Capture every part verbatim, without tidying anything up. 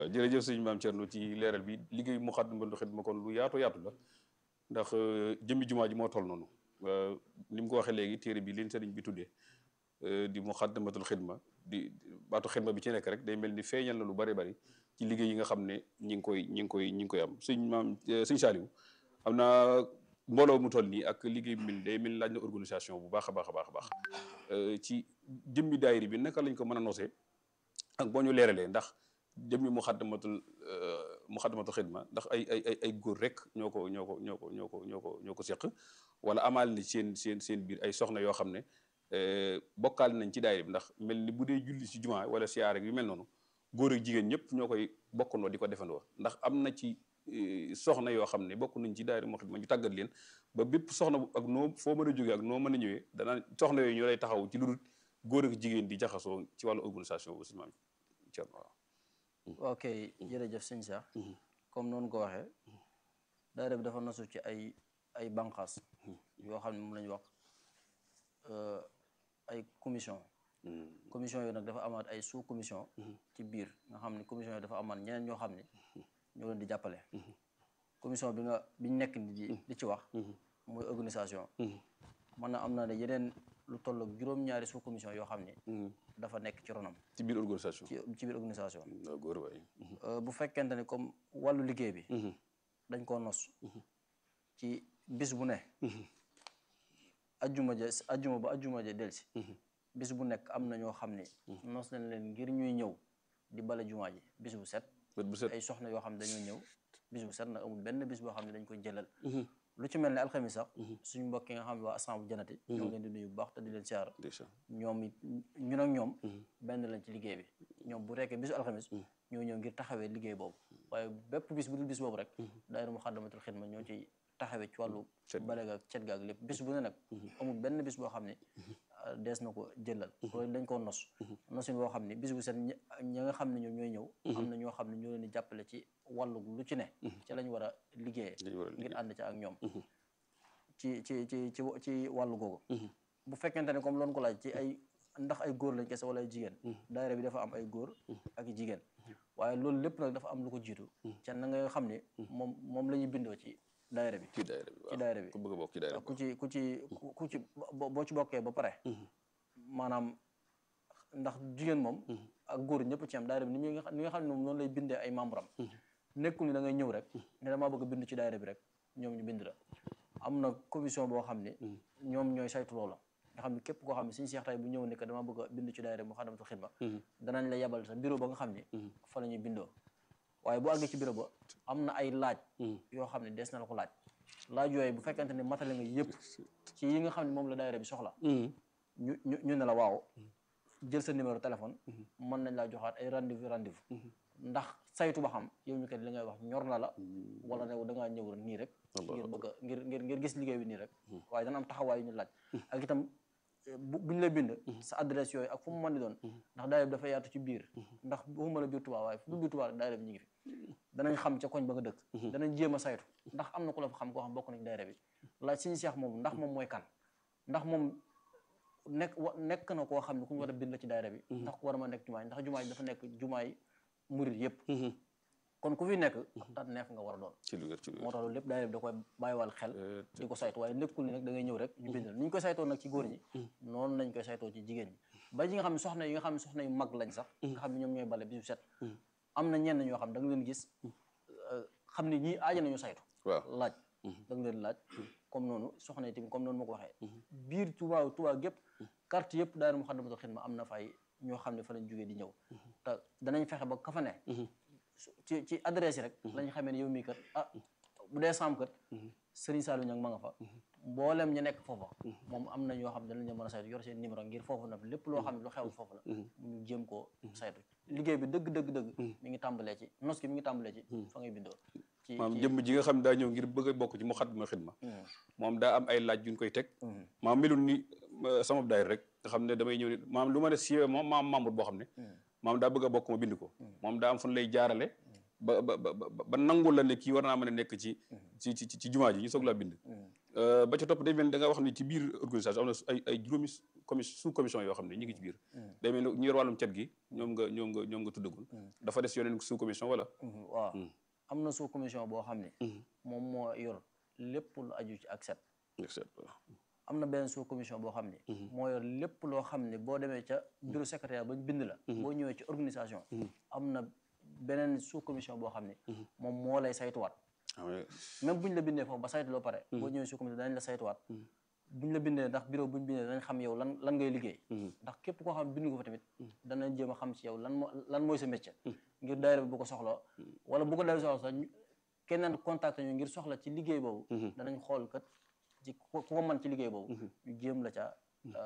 jërëjëf sëñ Maam Thierno ci leeral bi liggéey Moukhaddamatoul Khidma kon lu yaatu yaatu la ndax jëmmi jumaa ji moo toll noonu ni mu ko waxee léegi téere bi leen sëriñ bi tuddee di Moukhaddamatoul Khidma di baatu xidma bi ci nekk rek day mel ni feeñal na lu bari bari ci liggéey yi nga xam ne ñi ngi koy ñi ngi koy ñi ngi koy am sëñ maam sëñ Saliou am naa mbooloo mu toll nii ak liggéey bi mel day mel laaj na organisation bu baax a baax a baax a baax ci jëmmi daayira bi naka lañ ko mën a nosee ak boo ñu leeralee ndax jëmmi Moukhaddamatoul Moukhaddamatoul Khidma ndax ay ay ay ay góor rek ñoo ko ñoo ko ñoo ko ñoo ko ñoo ko ñoo ko seq wala amaal ni seen seen seen biir ay soxna yoo xam ne bokkaal nañ ci daayira bi ndax mel ni bu dee julli ci jumaa wala siyaare yu mel noonu góor ak jigéen ñëpp ñoo koy bokkandoo di ko defandoo ndax am na ci soxna yoo xam ne bokk nañ ci daayira Moukhaddamatoul Khidma ñu tàggat leen ba bépp soxna ak noo foo mën a jógee ak noo mën a ñëwee danaa soxna yooyu ñu lay taxaw ci lu dul góor ak jigéen di jaxasoo ci wàllu organisation aussi maam Thierno waaw. ok jërëjëf sëñ Cheikh comme noonu ko waxee daayira bi dafa nasu ci ay ay banqaas yoo xam ne moom la ñu wax ay commission commission yooyu nag dafa amaat ay sous commission ci biir nga xam ne commission yooyu dafa amaat ñeneen ñoo xam ne ñoo leen di jàppale commission bi nga biñ nekk ni di di ci wax mooy organisation man na am naa ne yeneen lu toll ak juróom-ñaari sous commission yoo xam ne dafa nekk ci ronam ci biir organisation ci biir organisation góor waay bu fekkente ne comme wàllu liggéey bi dañ koo nos ci bis bu ne ajjuma ja ajjuma ba ajjuma ja delsi bis bu nekk am na ñoo xam ne nos nañ leen ngir ñuy ñëw di bale jumaa ji bis bu set ay soxna yoo xam ne dañoo ñëw bis bu set nag amul benn bis boo xam ne dañ koy jëlal lu ci mel ne alxamis sax suñu mbokk yi nga xam ne waa assemble janati ñoo ngi leen di nuyu bu baax te di leen siyaara ñoom it ñun ak ñoom benn lañ ci liggéey bi ñoom bu rekkee bisu alxamis ñoo ñëw ngir taxawee liggéey boobu waaye bépp bis bu dul bis boobu rek daayira Moukhaddamatoul Khidma ñoo ci taxawee ci wàllu bale gaag cet gaag lépp bis bu ne nag amul benn bis boo xam ne dees na ko jëlal loolu dañ koo nos nosin boo xam ne bis bu set ñi nga xam ne ñoom ñooy ñëw am na ñoo xam ne ñoo leen di jàppale ci wàllu lu ci ne ci lañ war a liggéeyee ngir ànd ca ak ñoom ci ci ci ci ci wàllu googu bu fekkente ne comme loolu ko laaj ci ay ndax ay góor lañ kese wala ay jigéen daayira bi dafa am ay góor ak jigéen waaye loolu lépp nag dafa am lu ko jiitu ca na nga xam ne moom moom la ñuy bindoo ci daayira bi ci daayira bi ci daayira bi ku bëgg a bokk ci daayira bi ku ci ku ci ku ci boo ci bokkee ba pare maanaam ndax jigéen moom ak góor ñëpp ci am daayira bi ni nga xam ni nga xam ne moom noonu lay bindee ay membre am nekkul ni da ngay ñëw rek ne damaa bëgg a bind ci daayira bi rek ñoom ñu bind la am na commission boo xam ne ñoom ñooy saytu loola nga xam ne képp koo xam ne suñu seex tay bu ñëw ne que damaa bëgg a bind ci daayira Moukhaddamatoul Khidma danañ la yebal sa bureau ba nga xam ne fa la ñuy bindoo waaye bu àggee ci bureau ba am na ay laaj yoo xam ne des na la ko laaj laaj yooyu bu fekkente ne matale nga yëpp ci yi nga xam ne moom la daayira bi soxla ñu ñu ñu ne la waaw jël sa numéro téléphone mën nañ laa joxaat ay rendez-vous rendez-vous ndax saytu ba xam yow mi kat li ngay wax ñor na la wala ne da ngaa ñëw nii rek ngir bëgg a ngir ngir ngir gis liggéey bi nii rek waaye dana am taxawaay yu ñu laaj ak itam bu buñ lay bind sa adresse yooyu ak fu mu mën di doon ndax daayira bi dafa yaatu ci biir ndax waxuma la biir Tuubaa waaye fu biir Tuubaa daayira bi ñu ngi fi danañ xam ca koñ ba nga dëkk danañ jéem a saytu ndax am na ku la fa xam koo xam bokk nañ daayira bi laaj suñu seex moom ndax moom mooy kan ndax moom nekk wa nekk na koo xam ne ku ñu war a bind la ci daayira bi ndax ku war a ma nekk jumaay ndax jumaay dafa nekk jumaay murit yëpp kon ku fi nekk tat neef nga war a doon ci lu wér ci lu wér moo tax loolu lépp daayira bi da koy bàyyiwal xel di ko saytu waaye nekkul ni nag da ngay ñëw rek ñu bindal ni ñu koy saytoo nag ci góor ñi noonu lañ koy saytoo ci jigéen ñi ba ñi nga xam ne soxna yi nga xam ne soxna yu mag lañ sax nga xam ne ñoom ñooy bale bisu set am na ñenn ñoo xam da nga leen gis xam ne ñii aaja nañu saytu laaj da nga leen laaj comme noonu soxna yi tamit comme noonu ma ko waxee biir Tuubaa Tuubaa gépp carte yëpp daayira Moukhaddamatoul Khidma am na fay ñoo xam ne fa lañ jógee di ñëw te danañ fexe ba ka fa ne ci ci adresse yi rek lañ xamee ne yow mii kat ah bu dee saam kat Serigne Saliou Niang ma nga fa mboolem ñu nekk foofa moom am na ñoo xam ne danañ mën a saytu yor seen numéro ngir foofu nag lépp loo xam ne lu xew foofu la ñu jéem koo saytu liggéey bi dëgg dëgg dëgg mi ngi tàmbalee ci nos gi mi ngi tàmbalee ci fa ngay bindoo ci maam jëmm ji nga xam ne daa ñëw ngir bëgg a bokk ci Moukhaddamatoul Khidma moom daa am ay laaj yuñ koy teg maam melul ni sama daayira rek nga xam ne damay ñëw ni maam lu ma ne si moom maam membre boo xam ne maam daa bëgg a bokk ma bind ko moom daa am fu lay jaarale ba ba ba ba nangul la ne kii war naa mën a nekk ci ci ci ci jumaa ji ñu soog laa bind ba ca topp day mel da nga wax ni ci biir organisation am na ay ay juróomi commission sous commission yoo xam ne ñu ngi ci biir day mel ni ñu yor wàllum cet gi ñoom nga ñoom nga ñoom nga tuddagul dafa des yeneen sous commission wala waaw am na sous commission boo xam ne moom moo yor lépp lu aju ci ak set am na benn sous commission boo xam ne moo yor lépp loo xam ne boo demee ca bureau secrétaire ba ñu bind la boo ñëwee ci organisation am na beneen sous commission boo xam ne moom moo lay saytuwaat même bu ñu la bindee foofu ba saytu loo pare boo ñëwee sous commission danañ la saytuwaat bu ñu la bindee ndax bureau bu ñu bindee danañ xam yow lan lan ngay liggéey ndax képp koo xam bind ko fa tamit danañ jéem a xam ci yow lan moo lan mooy sa métier ngir daayira bi bu ko soxla wala bu ko daayira soxla sax keneen contacté ñu ngir soxla ci liggéey boobu danañ xool kat ci ku ko mën ci liggéey boobu ñu jéem la ca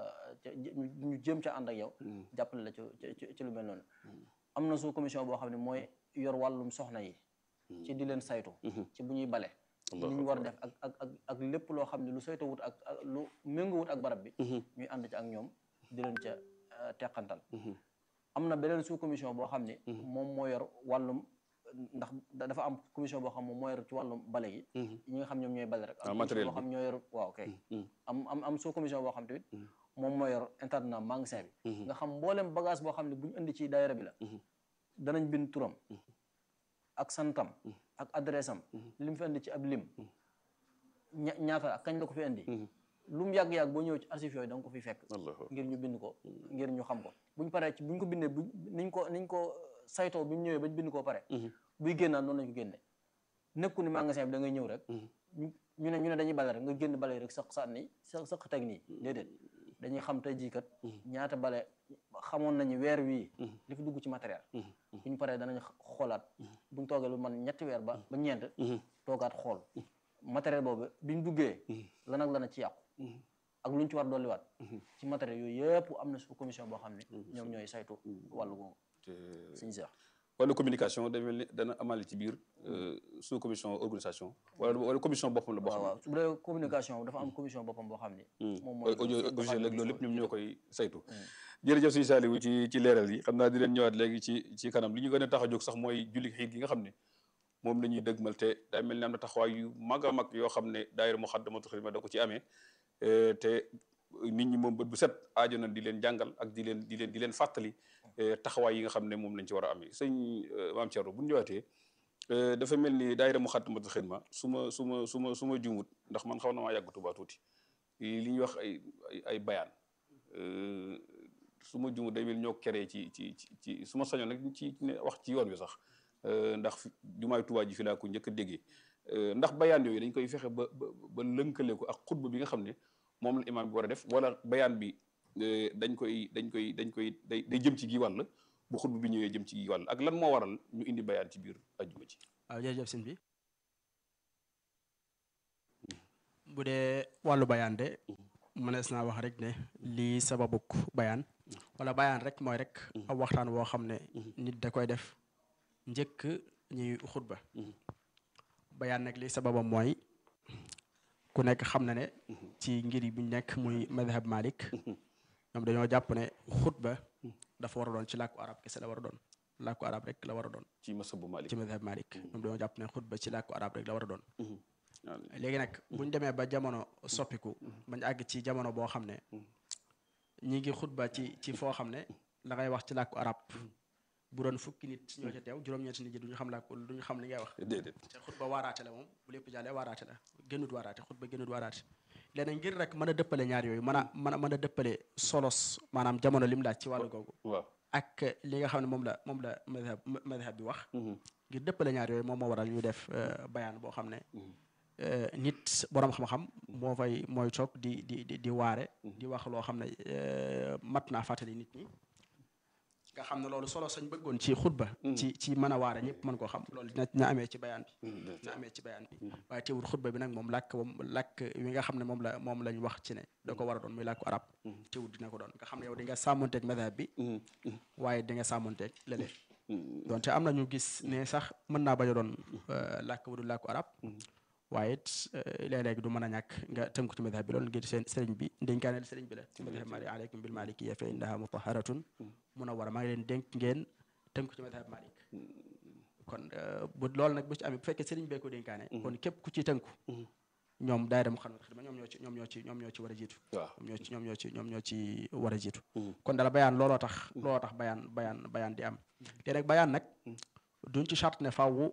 ñu jéem ca ànd ak yow jàppale la ci ci lu mel noonu am na sous commission boo xam ne mooy yor wàllum soxna yi ci di leen saytu ci bu ñuy bale li ñu war a def ak ak ak ak lépp loo xam ne lu saytu wut ak lu méngoo wut ak barab bi ñuy ànd ci ak ñoom di leen ca teqantal am na beneen sous commission boo xam ne moom moo yor wàllum ndax dafa am commission boo xam moom moo yor ci wàllum bale gi ñi nga xam ñoom ñooy bale rek am commission boo xam ñoo yor waaw kay am am am sous commission boo xam tamit moom moo yor internat magasin bi nga xam mboolem bagage boo xam ne bu ñu indi ci daayira bi la danañ bind turam ak santam ak adresse am li mu fi indi ci ab lim ñaata ak kañ la ko fi indi lu mu yàgg-yàgg boo ñëw ci archive yooyu da nga ko fi fekk ngir ñu bind ko ngir ñu xam ko buñ paree ci buñ ko bindee bu niñ ko niñ ko saytoo bi mu ñëwee bañ bind koo pare buy génnaat noonu lañ ko génne nekku ni magasin bi da ngay ñëw rek ñu ne ñu ne dañuy bale rek nga génn bale rek sax sànni sa sax teg nii déedéet dañuy xam tey jii kat ñaata bale xamoon nañu weer wii li fi dugg ci matériel bu ñu paree danañ xoolaat buñ toogee lu man ñetti weer ba ba ñeent toogaat xool matériel boobu biñ duggee lan ak lana ci yàqu ak lu ñu ci war dolliwaat ci matériel yooyu yëpp am na sous commission boo xam ne ñoom ñooy saytu wàllu googu suñu seex wala communication da mel ni dana amale ci biir sous commission organisation wala wala commission boppam la boo xam ne waaw su dee communication dafa am commission boppam boo xam ne moom mooy audio audiovisuel ak loolu lépp ñoom ñoo koy saytu jërëjëf suñu Saliou ci ci leeral yi xam naa di leen ñëwaat léegi ci ci kanam li ñu gën a tax a jóg sax mooy julli xiit gi nga xam ne moom la ñuy dëgmal te day mel ni am na taxawaay yu mag a mag yoo xam ne daayira Moukhaddamatoul Khidma da ko ci amee te nit ñi moom bët bu set aajo na di leen jàngal ak di leen di leen di leen fàttali taxawaay yi nga xam ne moom lañ ci war a amee sëñ Maam Thierno bu ñu ñëwaatee dafa mel ni daayira Moukhaddamatoul Khidma su ma su ma su ma su ma juumut ndax man xaw na maa yàgg Tuubaa tuuti li ñuy wax ay ay bayaan su ma juumut day mel ñoo keree ci ci ci su ma sañoon nag ci wax ci yoon wi sax ndax jumaay Tuubaa ji fi laa ko njëkk a déggee ndax bayaan yooyu dañ koy fexe ba ba ba lënkale ko ak xutba bi nga xam ne moom la imaam bi war a def wala bayaan bi dañ koy dañ koy dañ koy day day jëm ci gi wàll bu xutba bi ñëwee jëm ci gi wàll ak lan moo waral ñu indi bayaan ci biir ajjuma ci waaw jërëjëf sëñ bi bu dee wàllu bayaan de mënees naa wax rek ne lii sababuk bayaan wala bayaan rek mooy rek ab waxtaan woo xam ne nit da koy def njëkk ñuy xutba bayaan nag li sababam mooy ku nekk xam na ne ci ngir yi bu ñu nekk muy madhab Malik ñoom dañoo jàpp ne xutba dafa war a doon ci làkku arab kese la war a doon làkku arab rek la war a doon ci mashabu Malik ci madhab Malik ñoom dañoo jàpp ne xutba ci làkku arab rek la war a doon léegi nag buñ demee ba jamono soppiku bañ àgg ci jamono boo xam ne ñi ngi xutba ci ci foo xam ne la ngay wax ci làkku arab bu doon fukki nit ñoo ca teew juróom-ñeenti nit ñi duñu xam làkku duñu xam li ngay wax déedéet te xutba waaraate la moom bu lépp jàllee waaraate la gënut waaraate xutba gënut waaraate léegi ngir rek mën a dëppale ñaar yooyu mën a mën a mën a dëppale solos maanaam jamono lim laaj ci wàllu googu waaw ak li nga xam ne moom la moom la madhab madhab bi wax ngir dëppale ñaar yooyu moom moo waral ñu def bayaan boo xam ne nit boroom xam-xam moo fay mooy toog di di di di waare di wax loo xam ne mat naa fàttali nit ñi nga xam ne loolu solo sañ bëggoon ci xutba ci ci mën a waare ñëpp mën koo xam loolu dina dina amee ci bayaan bi dina amee ci bayaan bi waaye teewul xutba bi nag moom làkk moom làkk wi nga xam ne moom la moom lañ wax ci ne da ko war a doon muy làkku arab teewul dina ko doon nga xam ne yow di nga sàmmonteeg madhab bi waaye di nga sàmmonteeg lële donte am na ñu gis ne sax mën naa bañ a doon làkk bu dul làkku arab waaye it léeg-léeg du mën a ñàkk nga tënku ci madhab bi loolu ngir seen sëriñ bi dénkaaneel sëriñ bi la ci madhab Malik aleykum bil malikiyya fa innaha mutaharatun munawwara maa ngi leen dénk ngeen tënku ci madhab Malik kon bu loolu nag bu ci amee bu fekkee sëriñ bee ko dénkaane kon képp ku ci tënku ñoom daayira Moukhaddamatoul Khidma ñoom ñoo ci ñoom ñoo ci ñoom ñoo ci war a jiitu waaw ñoom ñoo ci ñoom ñoo ci ñoom ñoo ci war a jiitu kon dala bayaan looloo tax looloo tax bayaan bayaan bayaan di am léegi nag bayaan nag duñ ci charte ne faaw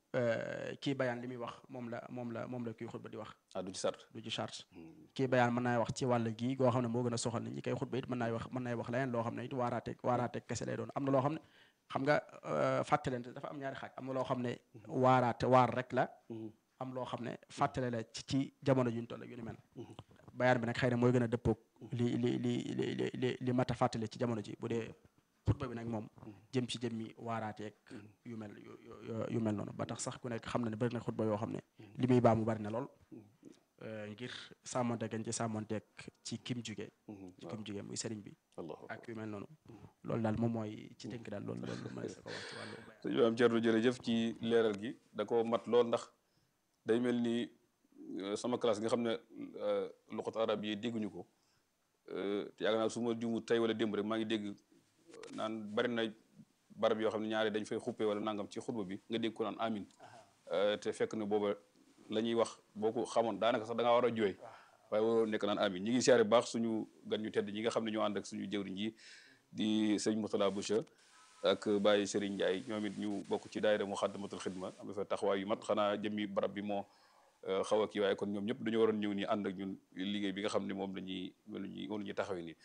kii bayaan li muy wax moom la moom la moom la kii xutba di wax ah du ci sart du ci charte kii bayaan mën naa wax ci wàll gii goo xam ne moo gën a soxal nit ñi koy xutba it mën naa wax mën naa wax leneen loo xam ne it waaraateeg waaraateeg kese lay doon am na loo xam ne xam nga fàttalente dafa am ñaari xaaj am na loo xam ne waaraate waar rek la am loo xam ne fàttale la ci ci jamono juñ toll ak yu ni mel bayaan bi nag xëy na mooy gën a dëppoog li li li li li li mat a fàttale ci jamono ji bu dee xutba bi nag moom jëm ci jëmmi waaraateeg yu mel yu mel noonu ba tax sax ku nekk xam na ne bari na xutba yoo xam ne li muy baa mu bari na lool ngir sàmmonte gañ ci sàmmonteeg ci kim jugee ci kim jugee muy sëriñ bi ak yu mel noonu loolu daal moom mooy ci tënk daal loolu loolu ma ko wax ci wàllu bayaan sëñ Maam Thierno jërëjëf ci leeral gi da ko mat lool ndax day mel ni sama classe nga xam ne luxat arab yi dégguñu ko te yaakaar naa su ma jumu tey wala démb rek maa ngi dégg naan bari na barab yoo xam ne ñaari dañ fay xuppee wala nangam ci xutba bi nga dégg ko naan amin te fekk ne booba la ñuy wax boo ko xamoon daanaka sax da ngaa war a jooy waaye waroo nekk naan amin ñi ngi siyaare baax suñu gan ñu tedd ñi nga xam ne ñoo ànd ak suñu jëwriñ ji di sëñ Mourtala Boucha ak Baye Serigne Ndiaye ñoom it ñu bokk ci daayira Moukhaddamatoul Khidma am fa taxawaay yu mat xanaa jëmmi barab bi moo xaw a kii waaye kon ñoom ñëpp dañoo waroon ñëw nii ànd ak ñun liggéey bi nga xam ne moom la ñuy moom la ñuy moom la ñuy taxawee nii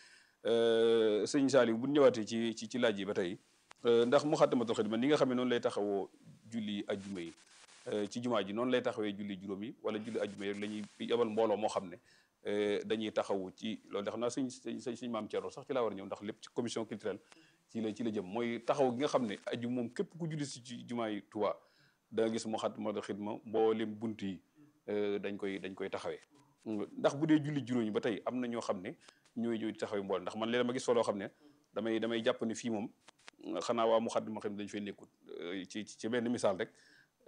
sëñ Saliou bu ñu ñëwaatee ci ci ci laaj yi ba tey ndax Moukhaddamatoul Khidma ni nga xam ne noonu lay taxawoo julli ajjuma yi ci jumaa ji noonu lay taxawee julli juróom yi wala julli ajjuma yi rek la ñuy yebal mbooloo moo xam ne dañuy taxawu ci loolu de xam naa sëñ sëñ sëñ Maam Thierno sax ci laa war a ñëw ndax lépp ci commission culturelle ci la ci la jëm mooy taxaw gi nga xam ne aju moom képp ku julli si ci jumaa yi Tuubaa da nga gis Moukhaddamatoul Khidma mboolem bunt yi dañ koy dañ koy taxawee ndax bu dee julli juróom yi ba tey am na ñoo xam ne ñooy ñooy taxawee mbool ndax man léeg ma gis soo loo xam ne damay damay jàpp ne fii moom xanaa waa Moukhaddamatoul Khidma dañu fay nekkut ci ci benn misaal rek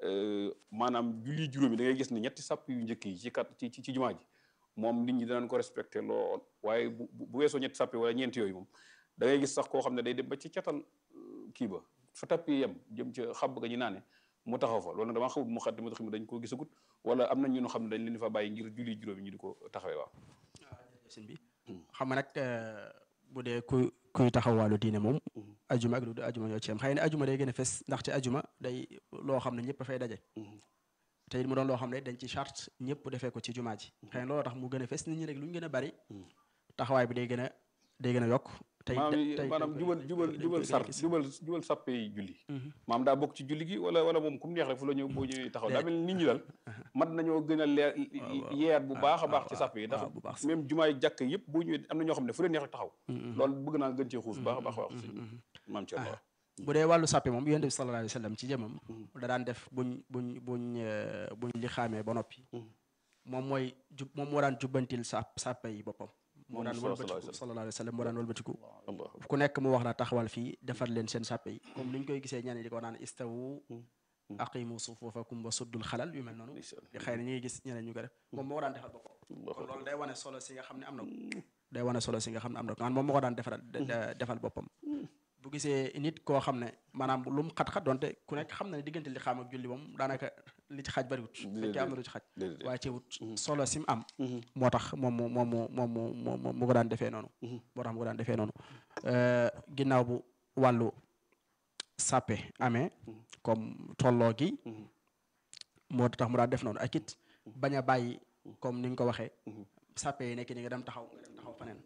maanaam julli juróom yi da ngay gis ne ñetti sàpp yu njëkk yi ci kat ci ci jumaa ji moom nit ñi danañ ko respecté lool waaye bu bu weesoo ñetti sàpp wala ñeenti yooyu moom da ngay gis sax koo xam ne day dem ba ci catal kii ba fa tappi yem jëm ca xab ga ñu naane mu taxaw fa loolu nag damaa xamul Moukhaddamatoul Khidma dañ koo gisagut wala am na ñu xam ne dañ leen fa bàyyi ngir julli juróomi ñu di ko taxawee waaw. sëñ bi xam nga nag bu dee kuy kuy taxaw wàllu diine moom ajuma ak lu du ajuma ñoo ci am xëy na ajuma day gën a fes ndaxte ajuma day loo xam ne ñëpp fay daje te it mu doon loo xam ne dañ ci charte ñëpp defee ko ci jumaa ji xëy na looloo tax mu gën a fes nit ñi rek lu ñu gën a bari taxawaay bi day gën a day gën a yokk tey maanaam jubal jubal jubal sar jubal jubal sàppe yi julli maam daa bokk ci julli gi wala wala moom comme neex rek fu la ñëw boo ñëwee taxaw daa mel nit ñi daal mat nañoo gën a leer yeer bu baax a baax ci sàppe yi ndax même jumaay jàkk yëpp boo ñëwee am na ñoo xam ne fu la neex rek taxaw loolu bëgg naa gën cee xuus baax a baax wax maam ci Allah bu dee wàllu sàppe moom yonent bi sallallahu alayhi wa sallam ci jëmam da daan def buñ buñ buñ buñ li xaamee ba noppi moom mooy jub moom moo daan jubbantil sàpp sàppe yi boppam moo daan wëlbatiku sallallahu alayhi wa sallam moo daan wëlbatiku ku nekk mu wax la taxawal fii defar leen seen sàppe yi comme ni ñu koy gisee ñeneen di ko naan istawu aqimu sufufakum wa suddul xalal yu mel noonu di xëy na ñu ngi gis ñeneen ñu ko def moom moo ko daan defal boppam kon loolu day wane solo si nga xam ne am na ko day wane solo si nga xam ne am na ko man moom moo ko daan defaral defal boppam bu gisee nit koo xam ne maanaam lu mu xat-xat donte ku nekk xam na ne diggante li xaam ak julli moom daanaka li ci xaj bariwut fekkee am na lu ci xaj waaye ci wut solo sim am moo tax moom mu moom mu moom mu moom mu ko daan defee noonu moo tax mu ko daan defee noonu ginnaaw bu wàllu sàppe amee comme tolloo gi moo tax mu daan def noonu ak it bañ a bàyyi comme ni nga ko waxee sàppe yi nekk ni nga dem taxaw nga dem taxaw faneen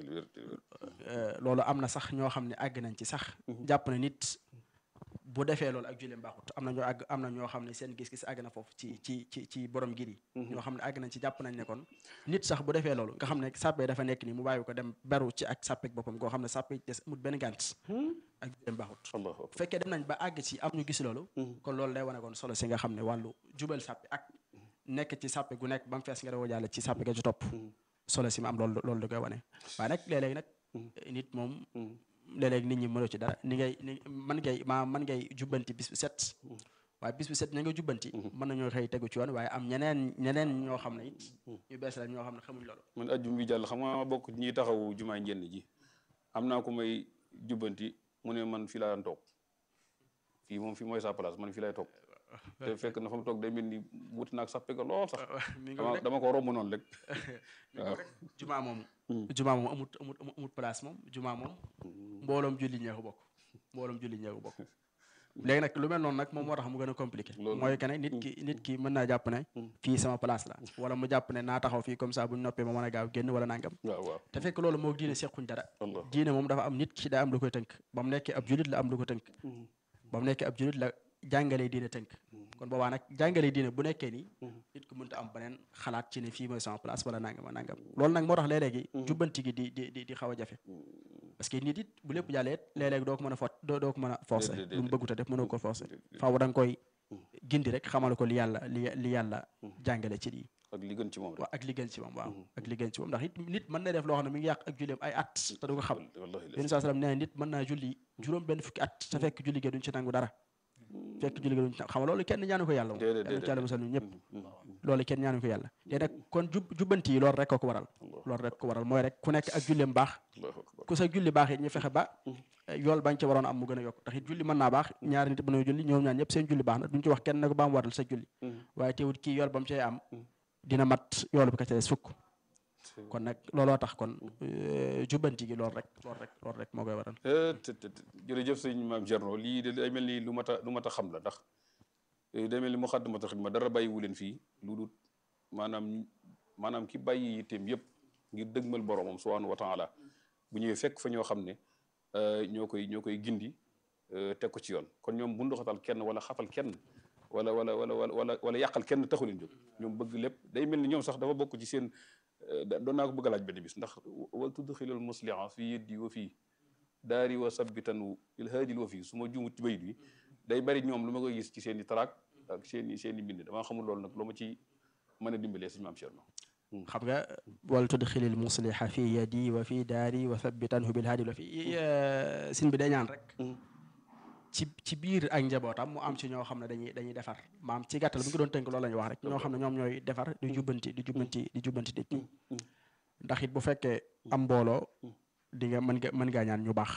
loolu am na sax ñoo xam ne àgg nañ ci sax jàpp na nit bu defee loolu ak julleem baaxut am na ñoo àgg am na ñoo xam ne seen gis-gis àgg na foofu ci ci ci ci borom gir yi ñoo xam ne àgg nañ ci jàpp nañ ne kon nit sax bu defee loolu nga xam ne sàppe dafa nekk nii mu bàyyi ko dem beru ci ak sàppeek boppam koo xam ne sàppe des amul benn gànt ak julleem baaxut bu fekkee dem nañ ba àgg ci am ñu gis loolu kon loolu day wane kon solo si nga xam ne wàllu jubal sàppe ak nekk ci sàppe gu nekk ba mu fees nga dawoo jàll ci sàppe ga ci topp solo si ma am loolu loolu da koy wane waaye nag léeg-léeg nag nit moom léeg-léeg nit ñi mënoo ci dara ni ngay ni man ngay maa man ngay jubbanti bis bu set waaye bis bu set ña nga jubbanti mën nañoo xëy tegu ci yoon waaye am ñeneen ñeneen ñoo xam ne it ñu bees la ñoo xam ne xamuñ loolu man ajjum bi jàll xam nga ma bokk ñi taxaw jumaay njenn ji am naa ko may jubbanti mu ne man fii laa daan toog fii moom fii mooy sa place man fii lay toog te fekk na fa mu toog day mel ni wuti naag sax pegg lool sax mi ngi dama rek dama ko romb noonu rek mi ngi rek jumaa moom jumaa moom amut amut amut place moom jumaa moom mbooloom julli ñee ko bokk mbooloom julli ñee ko bokk léegi nag lu mel noonu nag moom moo tax mu gën a compliqué Loolu- mooy que ne nit ki nit ki mën naa jàpp ne fii sama place la wala mu jàpp ne naa taxaw fii comme ça bu ñu noppee ma mën a gaaw génn wala nangam waaw waaw te fekk loolu moo diine sequñ dara Allah diine moom dafa am nit ki daa am lu koy tënk ba mu nekkee ab julit la am lu ko tënk ba mu nekkee ab julit la jàngalee diine tënk kon boobaa nag jàngalee diine bu nekkee nii nit ku mënta am beneen xalaat ci ne fii mooy sama place wala nangam a nangam loolu nag moo tax léeg-léegi jubbanti gi di di di di xaw a jafe parce que nit it bu lépp jàllee it léeg-léeg doo ko mën a fot doo doo ko mën a forcer Déedéet, lu mu bëggut a def mënoo ko forcer déedéet. faaw da nga koy gindi rek xamal ko li yàlla li li yàlla jàngale ci lii ak li gën ci moom rek waaw ak li gën ci moom waaw ak li gën ci moom ndax it nit mën na def loo xam ne mi ngi yàq ak julleem ay at te du ko xam wallahi yéen saa salaam nee na nit mën naa julli juróom benn fukki at te fekk julli ge duñ ci nangu dara fekk julli ge duñ ci nangu xam nga loolu kenn ñaanu ko yàlla moom Déedéet, yàlla ci yàlla musal ñu ñëpp Mm, loolu kenn ñaanu ko yàlla te nag kon jub jubbanti yi loolu rek ko ko waral loolu rek ko waral mooy rek ku nekk ak julleem baax Allahu akbar ku sa julli baax it ñu fexe ba yool bañ ca waroon am mu gën a yokk ndax it julli mën naa baax ñaari nit mën a julli ñoom ñaar ñëpp seen julli baax na duñ ci wax kenn ne ko ba mu waral sa julli waaye teewut kii yool ba mu cay am dina mat yool bi ka ca des fukk kon nag looloo tax kon euh, jubbanti gi loolu rek loolu rek loolu rek moo koy waral Eh, te te te jërëjëf sëñ maam Thierno lii de day mel ni lu mat a lu mat a xam la ndax eh, day mel ni Moukhaddamatoul Khidma dara bàyyiwu leen fii lu dul maanaam maanaam ki bàyyi yitteem yëpp ngir dëgmal boromam subhanahu wa taala bu ñëwee fekk fa ñoo xam ne eh, ñoo koy ñoo koy gindi eh, teg ko ci yoon kon ñoom bundu xatal kenn wala xatal kenn wala wala wala wala wala wala yàqal kenn taxu leen jóg ñoom bëgg lépp day mel ni ñoom sax dafa bokk ci seen eh, da- doon naa ko bëgg a laaj benn bis ndax wal tudxilal musliha fi yeddi wa fii daari wa sabbitan il haadil wa fii su ma juumut ci bayit bi day bari ñoom lu ma koy gis ci seen i taraak ak seen i seen i mbind damaa xamul loolu nag lu ma ci mën a dimbalee suñu maam Thierno xam nga wal tudxilil musliha fi yadi wa fi daari wa thabbitanhu bil haadi wa fi sin bi day ñaan rek ci ci biir ak njabootam mu am ci ñoo xam ne dañuy dañuy defar maam ci gàttal bu ñu ko doon tënk loolu la ñuy wax rek ñoo xam ne ñoom ñooy defar di jubbanti di jubbanti di jubbanti nit ñi ndax it bu fekkee am mbooloo di nga mën nga mën ngaa ñaan ñu baax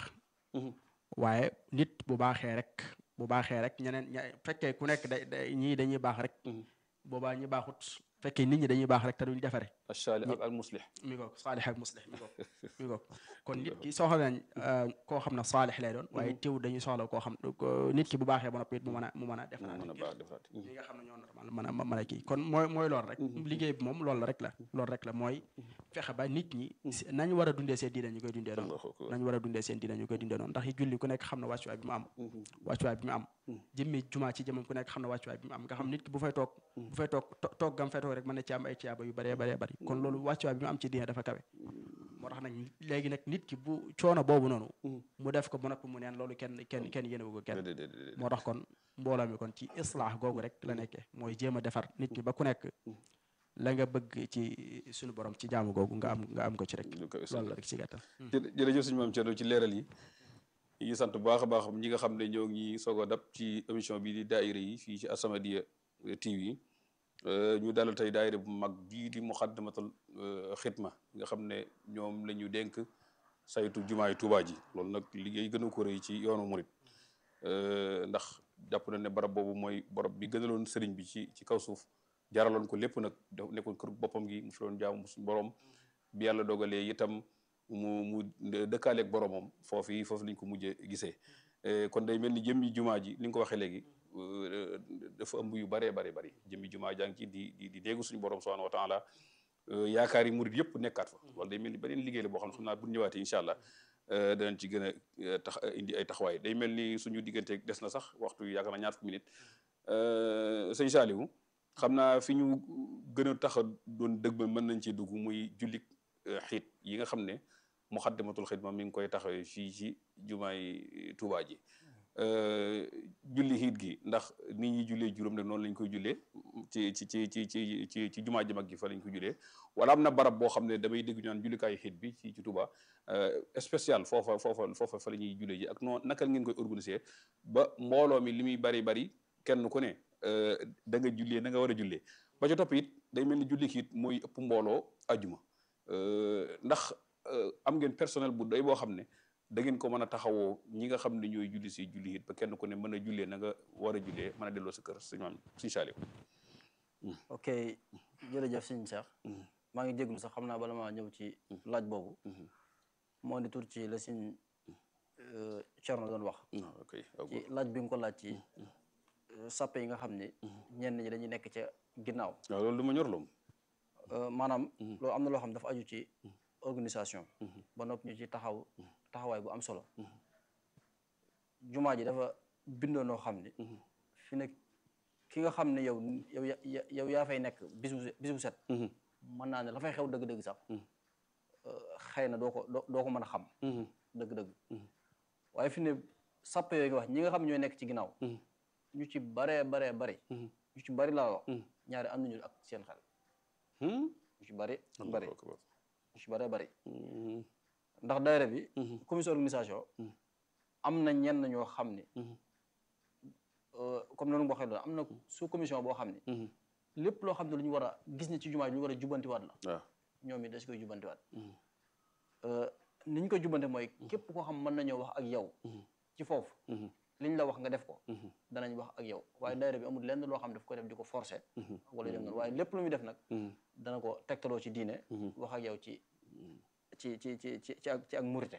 waaye nit bu baaxee rek bu baaxee rek ñeneen ña fekkee ku nekk da da- ñii dañuy baax rek boobaa ñi baaxut fekkee nit ñi dañuy baax rek te duñ defare achaali ak al muslih mi ngoog saalix ak muslix mi ngoog mi ngoog kon nit ki soxla nañ koo xam ne saalix lay doon waaye teew dañuy soxla koo xam ko- nit ki bu baaxee ba noppi it mu mën a mu mën a mu defaraat mën a baax defaraat ñi nga xam ne ñoo normal mën a mën a kii kon mooy mooy loolu rek liggéey bi moom loolu rek la loolu rek la mooy fexe ba nit ñi si- nañ war a dundee seen diine ñu koy dundee noonu Allahu akbar. nañ war a dundee seen diine ñu koy dundee noonu ndax yi julli ku nekk xam na wàccuwaay bi mu am wàccuwaay bi mu am jëmmi jumaa ci jëmam ku nekk xam na wàccuwaay bi mu am nga xam nit ki bu fay toog bu fay toog to- toog gam fay toog rek mën na ci am ay ciyaaba yu bëree bëree bëri kon loolu wàccuwaay bi mu am ci diine dafa kawe moo tax nag léegi nag nit ki bu coono boobu noonu mu def ko ba noppi mu neen loolu kenn kenn kenn yénewu ko kenn déedéet déedéet moo tax kon mbooloo mi kon ci islaax googu rek la nekkee mooy jéem a defar nit ki ba ku nekk la nga bëgg ci suñu borom ci jaamu googu nga am nga am ko ci rek lu koy loolu la rek ci gàttal jë- jërëjëf suñu maam Thierno ci leeral yi ñu ngi sant bu baax a baax ñi nga xam ne ñoo ngi soog a dab ci émission bi di daayira yi fii ci As-Samadiyya T V ñu dalal tey daayira bu mag bii di Moukhaddamatoul Khidma nga xam ne ñoom la ñu dénk saytu jumaay Tuubaa ji loolu nag liggéey gën a ko rëy ci yoonu murit ndax jàpp na ne barab boobu mooy barab bi gënaloon sëriñ bi ci ci kaw suuf jaraloon ko lépp nag def nekkoon kër boppam gi mu fi doon jaamu suñu borom bi yàlla dogalee itam mu mu dëkkaaleeg boromam foofu yi foofu lañ ko mujjee gisee kon day mel ni jëmmi jumaa ji li nga ko waxee léegi dafa ëmb yu baree bari bari jëmmi jumaa jàng ci di di di déggu suñu borom subhanahu wa taala yaakaar yi murid yëpp nekkaat fa loolu day mel ni beneen liggéey la boo xam ne xam naa bu ñu ñëwaatee incha allah danañ ci gën a tax indi ay taxawaay day mel ni suñu diggante des na sax waxtu yi yaakaar naa ñaar fukki minute sëñ Saliou xam naa fi ñu gën a tax a doon dëgg ba mën nañ ci dugg muy jullik xiit yi nga xam ne Moukhaddamatoul Khidma mi ngi koy taxawee fii ci jumaay Tuubaa ji julli xiit gi ndax nit ñi jullee juróom ne noonu lañ koy jullee ci ci ci ci ci ci ci jumaa ji mag gi fa lañ koy jullee wala am na barab boo xam ne damay dégg ñu naan jullikaayu xiit bi ci ci Tuubaa spécial foofa foofa foofa fa la ñuy jullee ji ak noonu naka ngeen koy organiser ba mbooloo mi li muy bari bari kenn ku ne da nga jullee na nga war a jullee ba ca topp it day mel ni julli xiit mooy ëpp mbooloo ajuma ndax am ngeen personnel bu doy boo xam ne da ngeen ko mën a taxawoo ñi nga xam ne ñooy julli si julli it ba kenn ku ne mën a jullee na nga war a jullee mën a delloo sa kër sëñ maam sëñ Saliou. ok jërëjëf sëñ Cheikh. maa ngi jéglu sax xam naa bala maa ñëw ci laaj boobu. moo di tur ci la sëñ Thierno doon wax. ok ci laaj bi nga ko laaj ci sàppe yi nga xam ne ñenn ñi dañuy nekk ca ginnaaw. waaw loolu du ma ñor loom. maanaam loolu am na loo xam dafa aju ci organisation. ba noppi ñu ci taxaw taxawaay bu am solo. jumaa ji dafa bindoo noo xam ne. fi ne ki nga xam ne yow yow ya yow yaa fay nekk bis bu bis bu set. mën naa ne la fay xew dëgg-dëgg sax. xëy na doo ko doo ko mën a xam. dëgg-dëgg. waaye fi ne sàpp yooyu nga wax ñi nga xam ñooy nekk ci ginnaaw. ñu ci baree baree bari. ñu ci bari laa wax. ñaari am nañu ak seen xel. ñu ci bari bari ñu ci baree bari. ndax daayira bi. commission organisation. am na ñenn ñoo xam ne. comme noonu nga waxee loolu am na sous commission boo xam ne. lépp loo xam ne lu ñu war a gis ne ci jumaa ji lu ñu war a jubbantiwaat la. waaw ñoom it da si koy jubbantiwaat. ni ñu koy jubbante mooy képp koo xam mën nañoo wax ak yow. ci foofu. liñ la wax nga def ko. danañ wax ak yow waaye daayira bi amul lenn loo xam daf ko def di ko forcer. wala dem noonu waaye lépp lu muy def nag. dana ko tegtaloo ci diine. wax ak yow ci ci ci ci ci ci ak ci ak murite.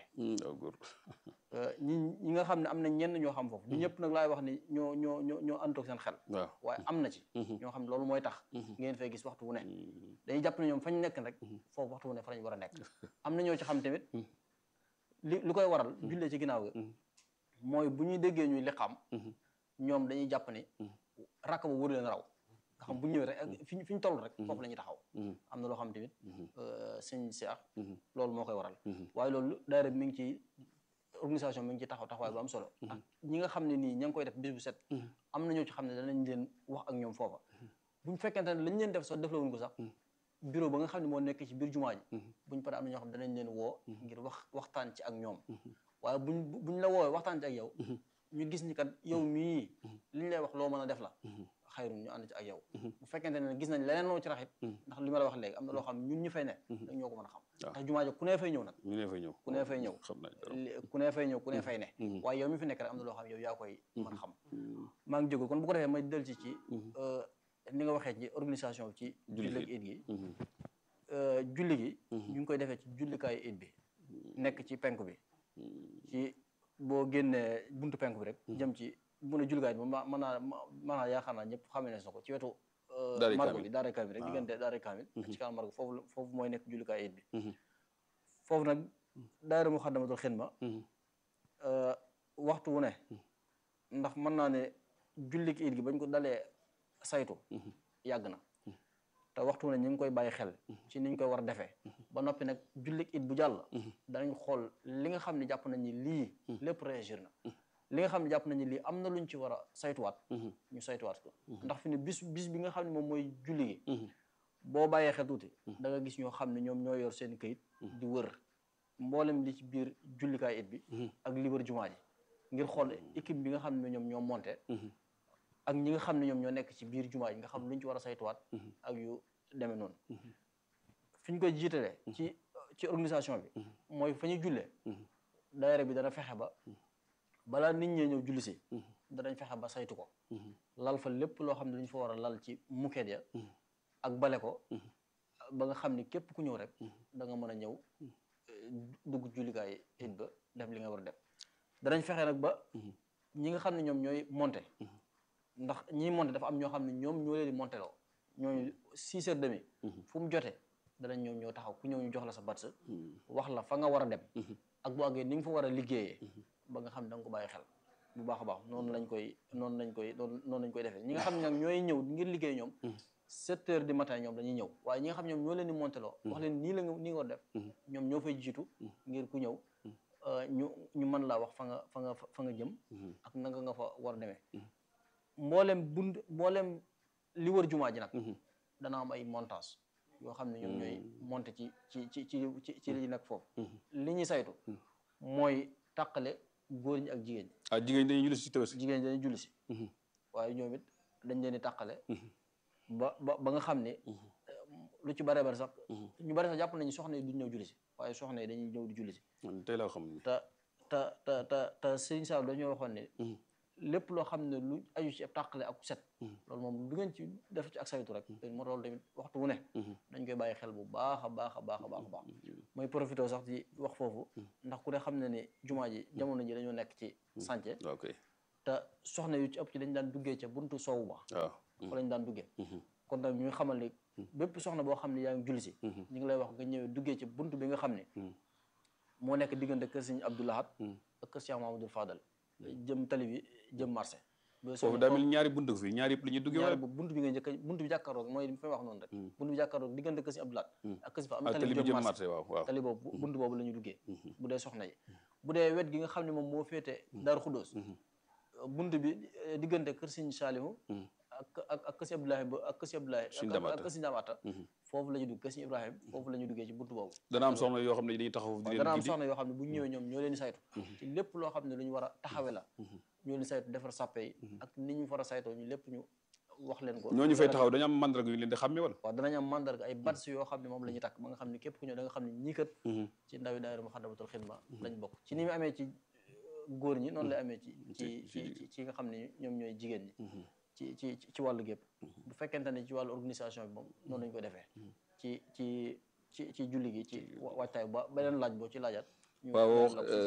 ñi ñi nga xam ne am na ñenn ñoo xam foofu. du ñëpp nag laay wax ni ñoo ñoo ñoo ñoo ànd ak seen xel. waaye am na ci. ñoo xam ne loolu mooy tax. ngeen fay gis waxtu wu ne. dañuy jàpp ne ñoom fañ nekk rek. foofu waxtu wu ne fa lañ war a nekk. am na ñoo ci xam tamit. li lu koy waral. jullee ci ginnaaw ga. mooy bu ñuy déggee ñuy liqaam. ñoom dañuy jàpp ni. rakk ba wóor leen raw. nga xam bu ñu ñëwee rek ak fi ñu fi ñu toll rek. foofu la ñuy taxaw. am na loo xam tamit. sëñ Cheikh. loolu moo koy waral. waaye loolu daayira bi mi ngi ci organisation mi ngi ci taxaw taxawaay bu am solo. ndax ñi nga xam ne nii ña ngi koy def bis bu set. am na ñoo ci xam ne danañ leen wax ak ñoom foofa. buñ fekkente ne lañ leen def sax def la wuñ ko sax. bureau ba nga xam ne moo nekk ci biir jumaa ji. buñ paree am na ñoo xam ne danañ leen woo. ngir wax waxtaan ci ak ñoom. waaye buñ buñ la woowee waxtaan ci ak yow. ñu gis ni kat yow mii liñ lay wax loo mën a def la. xayrun ñu ànd ci ak yow. bu fekkente ne gis nañ leneen loo ci raxit. ndax li ma la wax léegi am na loo xam ñun ñu fay ne. dañ ñoo ko mën a xam. ndax jumaa ji ku ne fay ñëw nag. ku ne fay ñëw ku ne fay ñëw. ku ne fay ñëw ku ne fay ne. waaye yow mi fi nekk rek am na loo xam yow yaa koy mën a xam. maa ngi jógul kon bu ko defee may del ci ci ni nga waxee ci organisation ci julli ak it gi. julli gi ñu ngi koy defee ci jullikaayu it bi nekk ci penku bi ci boo génnee buntu penku bi rek jëm ci bu ne jullikaay bi ma mën naa mën naa yaakaar naa ñëpp xamee ne na ko ci wetu margo bi daara kaamil rek diggante daara kaamil ci kanam margo foofu foofu mooy nekk jullikaay it bi foofu nag daayira Muxaddamatul Xidma waxtu wu ne ndax mën naa ne jullik it gi bañ ko dalee saytu yàgg na te waxtu wu ne ñu ngi koy bàyyi xel ci niñ koy war a defee ba noppi nag jullik it bu jàll danañ xool li nga xam ne jàpp nañ ni lii lépp réagir na li nga xam ne jàpp nañ ni lii am na luñ ci war a saytuwaat ñu saytuwaat ko ndax fi ne bis bis bi nga xam ne moom mooy julli gi boo bàyyee xel tuuti da nga gis ñoo xam ne ñoom ñoo yor seen këyit di wër mboolem li ci biir jullikaay it bi ak li wër jumaa ji ngir xool équipe bi nga xam ne ñoom ñoo monté ak ñi nga xam ne ñoom ñoo nekk ci biir jumaa ji nga xam luñ ci war a saytuwaat ak yu demee noonu fi ñu koy jiitalee ci ci organisation bi mooy fa ñuy jullee daayira bi dana fexe ba balaa nit ñee ñëw julli si danañ fexe ba saytu ko lal fa lépp loo xam ne dañ fa war a lal ci muket ya ak bale ko ba nga xam ni képp ku ñëw rek da nga mën a ñëw dugg jullikaay it ba def li nga war a def danañ fexe nag ba ñi nga xam ne ñoom ñooy monté ndax ñiy monté dafa am ñoo xam ne ñoom ñoo leen di monté loo ñooñu six heures demi fu mu jotee danañ ñëw ñoo taxaw ku ñëw ñu jox la sa batsa wax la fa nga war a dem ak bu àggee ni nga fa war a liggéeyee ba nga xam ne da nga ko bàyyi xel bu baax a baax noonu lañ koy noonu lañ koy noonu lañ koy defee ñi nga xam ne nag ñooy ñëw ngir liggéey ñoom sept heures du matin ñoom dañuy ñëw waaye ñi nga xam ñoom ñoo leen di monté loo wax leen nii la nga nii nga war def ñoom ñoo fay jiitu ngir ku ñëw ñu ñu mën laa wax fa nga fa nga fa nga jëm ak nanga nga fa war a demee mboolem bund mboolem li wër jumaa ji nag dana am ay montage yoo xam ne ñoom ñooy monté ci ci ci ci ci ci li nag foofu li ñuy saytu mooy tàqale góor ñi ak jigéen ñi ah jigéen dañuy julli si tabaski jigéen ñi dañuy julli si waaye ñoom it dañ leen di tàqale ba ba ba nga xam ne lu ci bare bare sax ñu bare sax jàpp nañu soxna yi duñ ñëw julli si waaye soxna yi dañuy ñëw di julli si tey laa xam te te te te te Serigne Sall dañoo waxoon ne lépp loo xam ne lu aju ci ab tàqale ak set loolu moom du ngeen ci def ci ak saytu rek moo loolu tamit waxtu wu ne dañ koy bàyyi xel bu baax a baax a baax a baax a baax mooy profité sax ci wax foofu ndax ku ne xam ne ne jumaa ji jamono ji dañoo nekk ci sànce te soxna yu ci ëpp ci dañ daan duggee ca buntu soowu ba fa lañ daan duggee kon nag ñu xamal ne bépp soxna boo xam ne yaa ngi julli si ñu ngi lay wax nga ñëwee duggee ci buntu bi nga xam ne moo nekk diggante kër Sëriñ Abdou Lahad ak kër Cheikh Mahamadou Fadal jëm tali bi jëm marché foofu daa mel ñaari buntu fi ñaari yëpp la ñuy duggee wala buntu bi nga njëkk buntu bi jàkkaarloog mooy li may wax noonu rek buntu bi jàkkaarloog diggante kër Sëriñ Abdou Lahad ak kër si fa am tali bi jëm marché waaw waaw tali boobu buntu boobu la ñuy duggee bu dee soxna yi bu dee wet gi nga xam ne moom moo féete Daaru Xuddoos buntu bi diggante kër Sëriñ Saalihu ak ak ak kër Abdoulaye ba ak kër Abdoulaye ak kër Ndamata foofu la ñu dugg kër Ibrahima foofu la ñu duggee ci buntu boobu dana am soxna yoo xam ne dañuy taxaw di dana am soxna yoo xam ne bu ñu ñëwee ñoom ñoo leen di saytu ci lépp loo xam ne lu ñu war a taxawe la ñoo leen di saytu defar sàppe yi ak ni ñu war a saytoo ñu lépp ñu wax leen ko ñooñu fay taxaw dañu am mandarga yu leen di xàmme wala waaw danañ am mandarga ay bats yoo xam ne moom la ñuy takk ba nga xam ne képp ku ñëw da nga xam ne ñii kat ci ndawi daayira Muxaddamatul Xidma lañ bokk ci ni mu amee ci góor ñi noonu lay amee ci ci ci nga xam ne ñoom ñooy jigéen ñi ci ci ci wàllu gépp bu fekkente ne ci wàllu organisation bi moom noonu lañu koy defee ci ci ci ci julli gi ci waajtaay ba beneen laaj boo ci laajaat waaw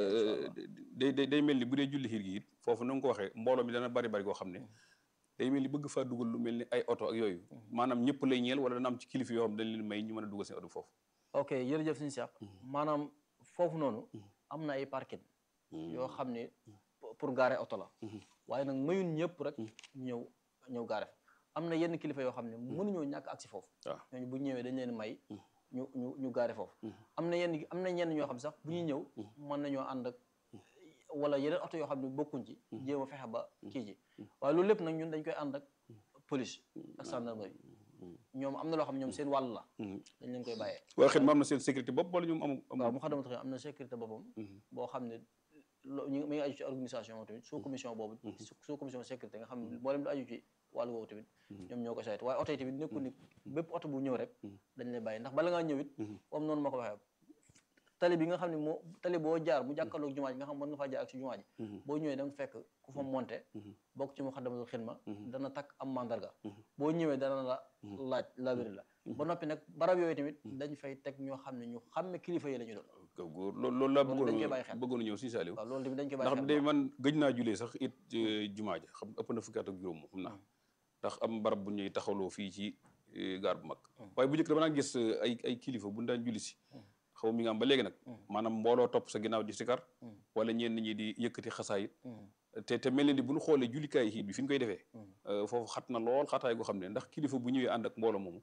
day day day mel ni bu dee julli xiir gi it foofu na nga ko waxee mbooloo mi dana bari bari koo xam ne day mel ni bëgg faa dugal lu mel ni ay oto ak yooyu maanaam ñëpp lay ñeel wala dana am ci kilifa yoo xam dañ leen may ñu mën a dugal seen oto foofu ok jërëjëf suñu Cheikh maanaam foofu noonu am na ay parking yoo xam ne pour garer oto la waaye nag mayun ñëpp rek ñëw ñëw gaare am na yenn kilifa yoo xam ne mënuñoo ñàkk agsi foofu ñooñu bu ñëwee dañ leen may ñu ñu ñu gaare foofu am na yenn am na ñenn ñoo xam sax bu ñuy ñëw mën nañoo ànd ak wala yeneen oto yoo xam ne bokkuñ ci jéem a fexe ba kii ji waaye loolu lépp nag ñun dañ koy ànd ak police ak gendarmerie ñoom am na loo xam ne ñoom seen wàll la dañ leen koy bàyyee waa xet ma am na seen sécurité bopp wala ñoom am waaw Moukhaddamatoul Khidma am na sécurité boppam boo xam ne lo ñu mi ngi aju ci organisation moom tamit sous commission boobu sous commission sécurité nga xam ne mboolem lu aju ci wàllu woowu tamit ñoom ñoo ko saytu waaye oto yi tamit nekkul ni bépp oto bu ñëw rek dañ lay bàyyi ndax bala ngaa ñëw it comme noonu ma ko waxee tali bi nga xam ne moo tali boo jaar mu jàkkaarloog jumaa ji nga xam mën nga faa jaar ak si jumaa ji boo ñëwee da nga fekk ku fa monté bokk ci Moukhaddamatoul Khidma dana takk am mandarga boo ñëwee dana la laaj labiri la ba noppi nag barab yooyu tamit dañ fay teg ñoo xam ne ñu xàmme kilifa yi la ñu doon góor loolu loolu laa bëggoon bëggoon ñëw si Saliou waaw loolu tamit dañ koy bàyyi xel ndax day man gëj naa julee sax it jumaa ja xam ëpp na fukki at ak juróom xam naa ndax am barab bu ñuy taxawloo fii ci gaar bu mag waaye bu njëkk dama naa gis ay ay kilifa bu ñu daan julli si xaw mi nga am ba léegi nag maanaam mbooloo topp sa ginnaaw di sikar wala ñenn ñi di yëkkati xasaayit te te mel ni bu ñu xoolee jullikaay xiit bi fi ñu koy defee foofu xat na lool xataay goo xam ne ndax kilifa bu ñëwee ànd ak mbooloo moomu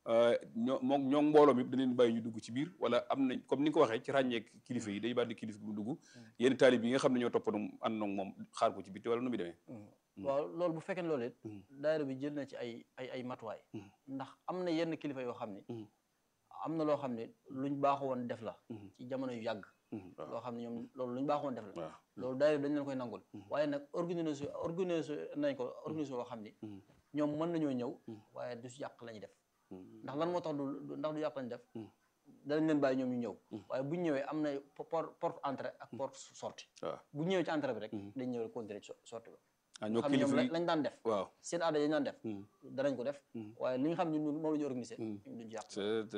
ñoo moom ñoo mbooloo mi dañ leen bàyyi ñu dugg ci biir wala am nañ comme ni nga ko waxee ci ràññeek kilifa yi day bàyyi kilifa bi mu dugg yenn taalib yi nga xam ne ñoo toppandoo ànd noog moom xaar ko ci biir wala nu muy demee waaw loolu bu fekkee loolu it daayira bi jël na ci ay ay ay matuwaay ndax am na yenn kilifa yoo xam ne am na loo xam ne luñ baaxoo woon def la ci jamono yu yàgg loo xam ne ñoom loolu luñ baaxoo woon def la loolu daayira bi dañ leen koy nangul waaye nag organisé organisé nañ ko organisé loo xam ne ñoom mën nañoo ñëw waaye du si yàq la ñuy def ndax lan moo tax du ndax du yàq lañu def danañ leen bàyyi ñoom ñu ñëw waaye buñ ñëwee am na porte entrée ak porte sortie bu ñëwee ci entrée bi rek dañ ñëw rek continuer sortie ba xam ne ñoom lañ daan def waaw seen aada yañ daan def danañ ko def waaye li nga xam ne ñun moom la ñu organisé duñ yàq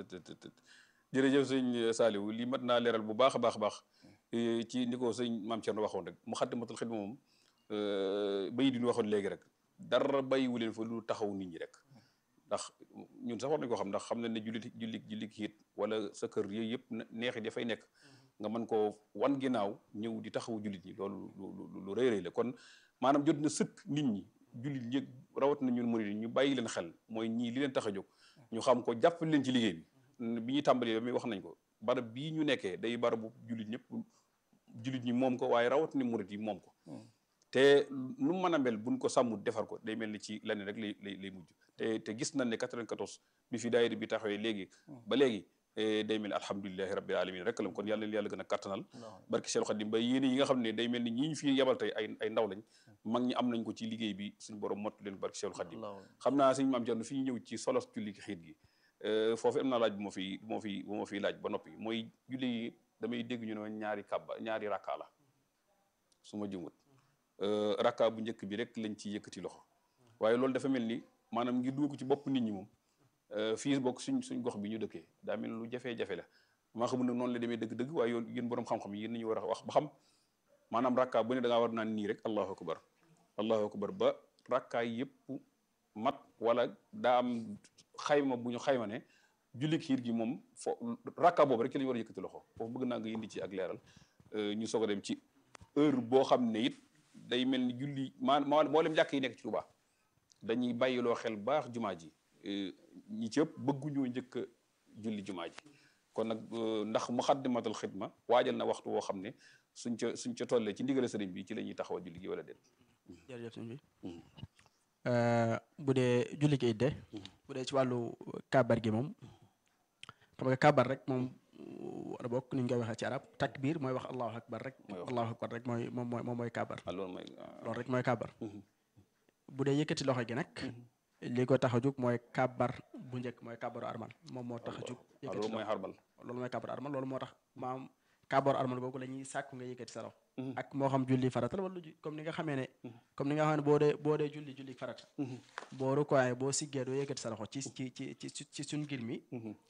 jërëjëf sëñ Saliou lii mat naa leeral bu baax a baax a baax ci ni ko sëñ Maam Thierno waxoon rek Moukhaddamatoul Khidma moom bayi di ñu waxoon léegi rek dara bàyyiwu leen fa lu taxaw nit ñi rek ndax ñun sax war nañu ko xam ndax xam nañ ne julli julli julli xiit wala sa kër yooyu yëpp neexit dafay nekk nga mën koo wan ginnaaw ñëw di taxawu jullit ñi loolu lu lu rëy rëy la kon maanaam jot na sëkk nit ñi jullit ñi rawat na ñun murid ñu bàyyi leen xel mooy ñii li leen tax a jóg ñu xam ko jàppale leen ci liggéey bi bi ñuy tàmbalee ba muy wax nañ ko barab bii ñu nekkee day barabu jullit ñëpp jullit ñi moom ko waaye rawat na murid yi moom ko te nu mën a mel buñ ko sàmmu defar ko day mel ni ci leneen rek lay lay lay mujj te te gis nañ ne quatre-vingt-quatorze bi fi daayira bi taxawee léegi ba léegi day mel ni alhamdulilahi rabbil alamin rek la kon yàlla yàlla gën a kattanal barki Seexul Xadim ba yéene yi nga xam ne day mel ni ñi ñu fi yebal tey ay ay ndaw lañ mag ñi am nañ ko ci liggéey bi suñ borom mottu leen barki Seexul Xadim xam naa suñ maam Cerno fi ñu ñëw ci solos julli xiit gi foofu am naa laaj bu ma fi bu ma fi bu ma fiy laaj ba noppi mooy julli yi damay dégg ñu ne ñaari kàbba ñaari rakka la su ma jumut rakka bu njëkk bi rek lañ ci yëkkati loxo waaye loolu dafa mel ni maanaam ngir dugg ko ci bopp nit ñi moom fii bokk suñ suñ gox bi ñu dëkkee daa mel lu jafe-jafe la maa xamul ne noonu la demee dëgg-dëgg waaye yoon yéen borom xam-xam yi yéen nañu war a wax ba xam maanaam rakka bu ne da ngaa war naan nii rek allahu akbar allahu akbar ba rakka yëpp mat wala daa am xayma bu ñu xayma ne julli xiir gi moom fo rakka boobu rek ci la ñu war a yëkkati loxo foofu bëgg naa nga indi ci ak leeral ñu soog a dem ci heure boo xam ne it day mel ni julli maa maa mboolem jàkk yi nekk ci Tuubaa dañuy bàyyiloo xel baax jumaa ji ñi ci ëpp bëgguñoo njëkk a julli jumaa ji kon nag ndax Muxaddamatul Xidma waajal na waxtu woo xam ne suñ ca suñ ca tollee ci ndigale sëriñ bi ci la ñuy taxaw a julli gi wala déet. jërëjëf sëñ bi bu dee julli gi idde bu dee ci wàllu kabar gi moom xam nga kabar rek moom wala bokk ni ñu koy waxee ci arab takbir mooy wax allahu akbar rek allahu akbar rek mooy moom mooy moom mooy kabar loolu mooy loolu rek mooy kabar bu dee yëkkati loxo gi nag li ko tax a jóg mooy kabar bu njëkk mooy kabaru armal moom moo tax a jóg loolu mooy xarbal loolu mooy kabaru armal loolu moo tax maam kabaru armal googu la ñuy sàkku nga yëkkati sa loxo ak moo xam julli farata la wala comme ni nga xamee ne comme ni nga xam ne boo dee boo dee julli julli farata boo rukkooyee boo siggee doo yëkkati sa loxo ci ci ci ci ci suñ ngir mi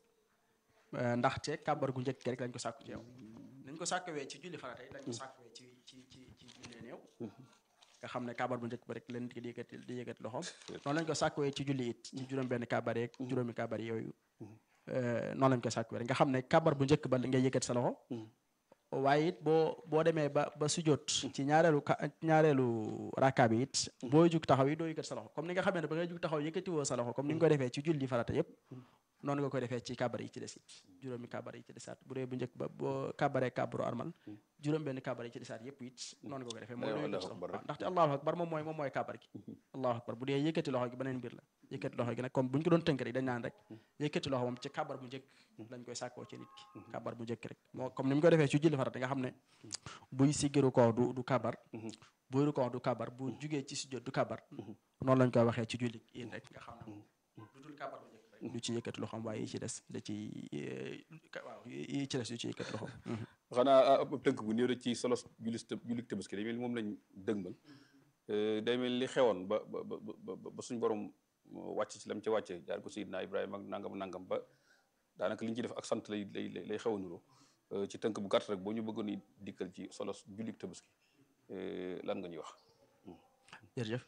ndaxte kabar gu njëkk rek lañ ko sàkku ci yow nañ ko sàkkuwee ci julli farata yi lañ ko sàkkuwee ci ci ci ci julli néew nga xam ne kabar bu njëkk ba rek leen di yëkkati di yëkkati loxoom noonu lañ ko sàkkuwee ci julli it ci juróom benn kabar yeeg juróomi kabar yooyu noonu lañ ko sàkkuwee rek nga xam ne kabar bu njëkk ba ngay yëkkati sa loxo waaye it boo boo demee ba ba sujjóot ci ñaareelu ka ñaareelu rakka bi it booy jug taxaw yi doo yëkkati sa loxo comme ni nga xamee ne ba ngay jug taxaw yëkkati woo sa loxo comme ni nga koy defee ci julli farata yëpp noonu nga koy defee ci kabar yi ci des it juróomi kabar yi ci desaat bu dee bu njëkk ba boo kabaree kabaru armal juróom benn kabar yi ci desaat yëpp it noonu nga koy defee mooy doo yëkkati sa loxo ndaxte allahu akbar moom mooy moom mooy kabar gi allahu akbar bu dee yëkkati loxo gi beneen mbir la yëkkati loxo gi nag comme bu ñu ko doon tënk rek dañ naan rek yëkkati loxo moom ci kabar bu njëkk lañ koy sàkkoo ci nit ki kabar bu njëkk rek moo comme ni mu ko defee ci julli farata nga xam ne buy siggiru koo du du kabar buy ru koo du kabar bu jugee ci sujjóot du kabar noonu lañ koy waxee ci julli yi rek nga xam ne du dul kabar bu njëkk rek du ci yëkkati loxoom waaye yi ci des da ci waaw yi ci des du ci yëkkati loxoom xanaa ab tënk bu néew rek ci solos julli julli tabaski day mel ni moom lañ dëgmal day mel li xewoon ba ba ba ba suñ borom wàcc ci lam ca wàcce jaar ko Seydina Ibrahima ak nangam nangam ba daanaka li ñu ci def ak sant lay lay lay xew a nuroo ci tënk bu gàtt rek boo ñu bëggoon dikkal ci solos julli tabaski lan nga ñuy wax. jërëjëf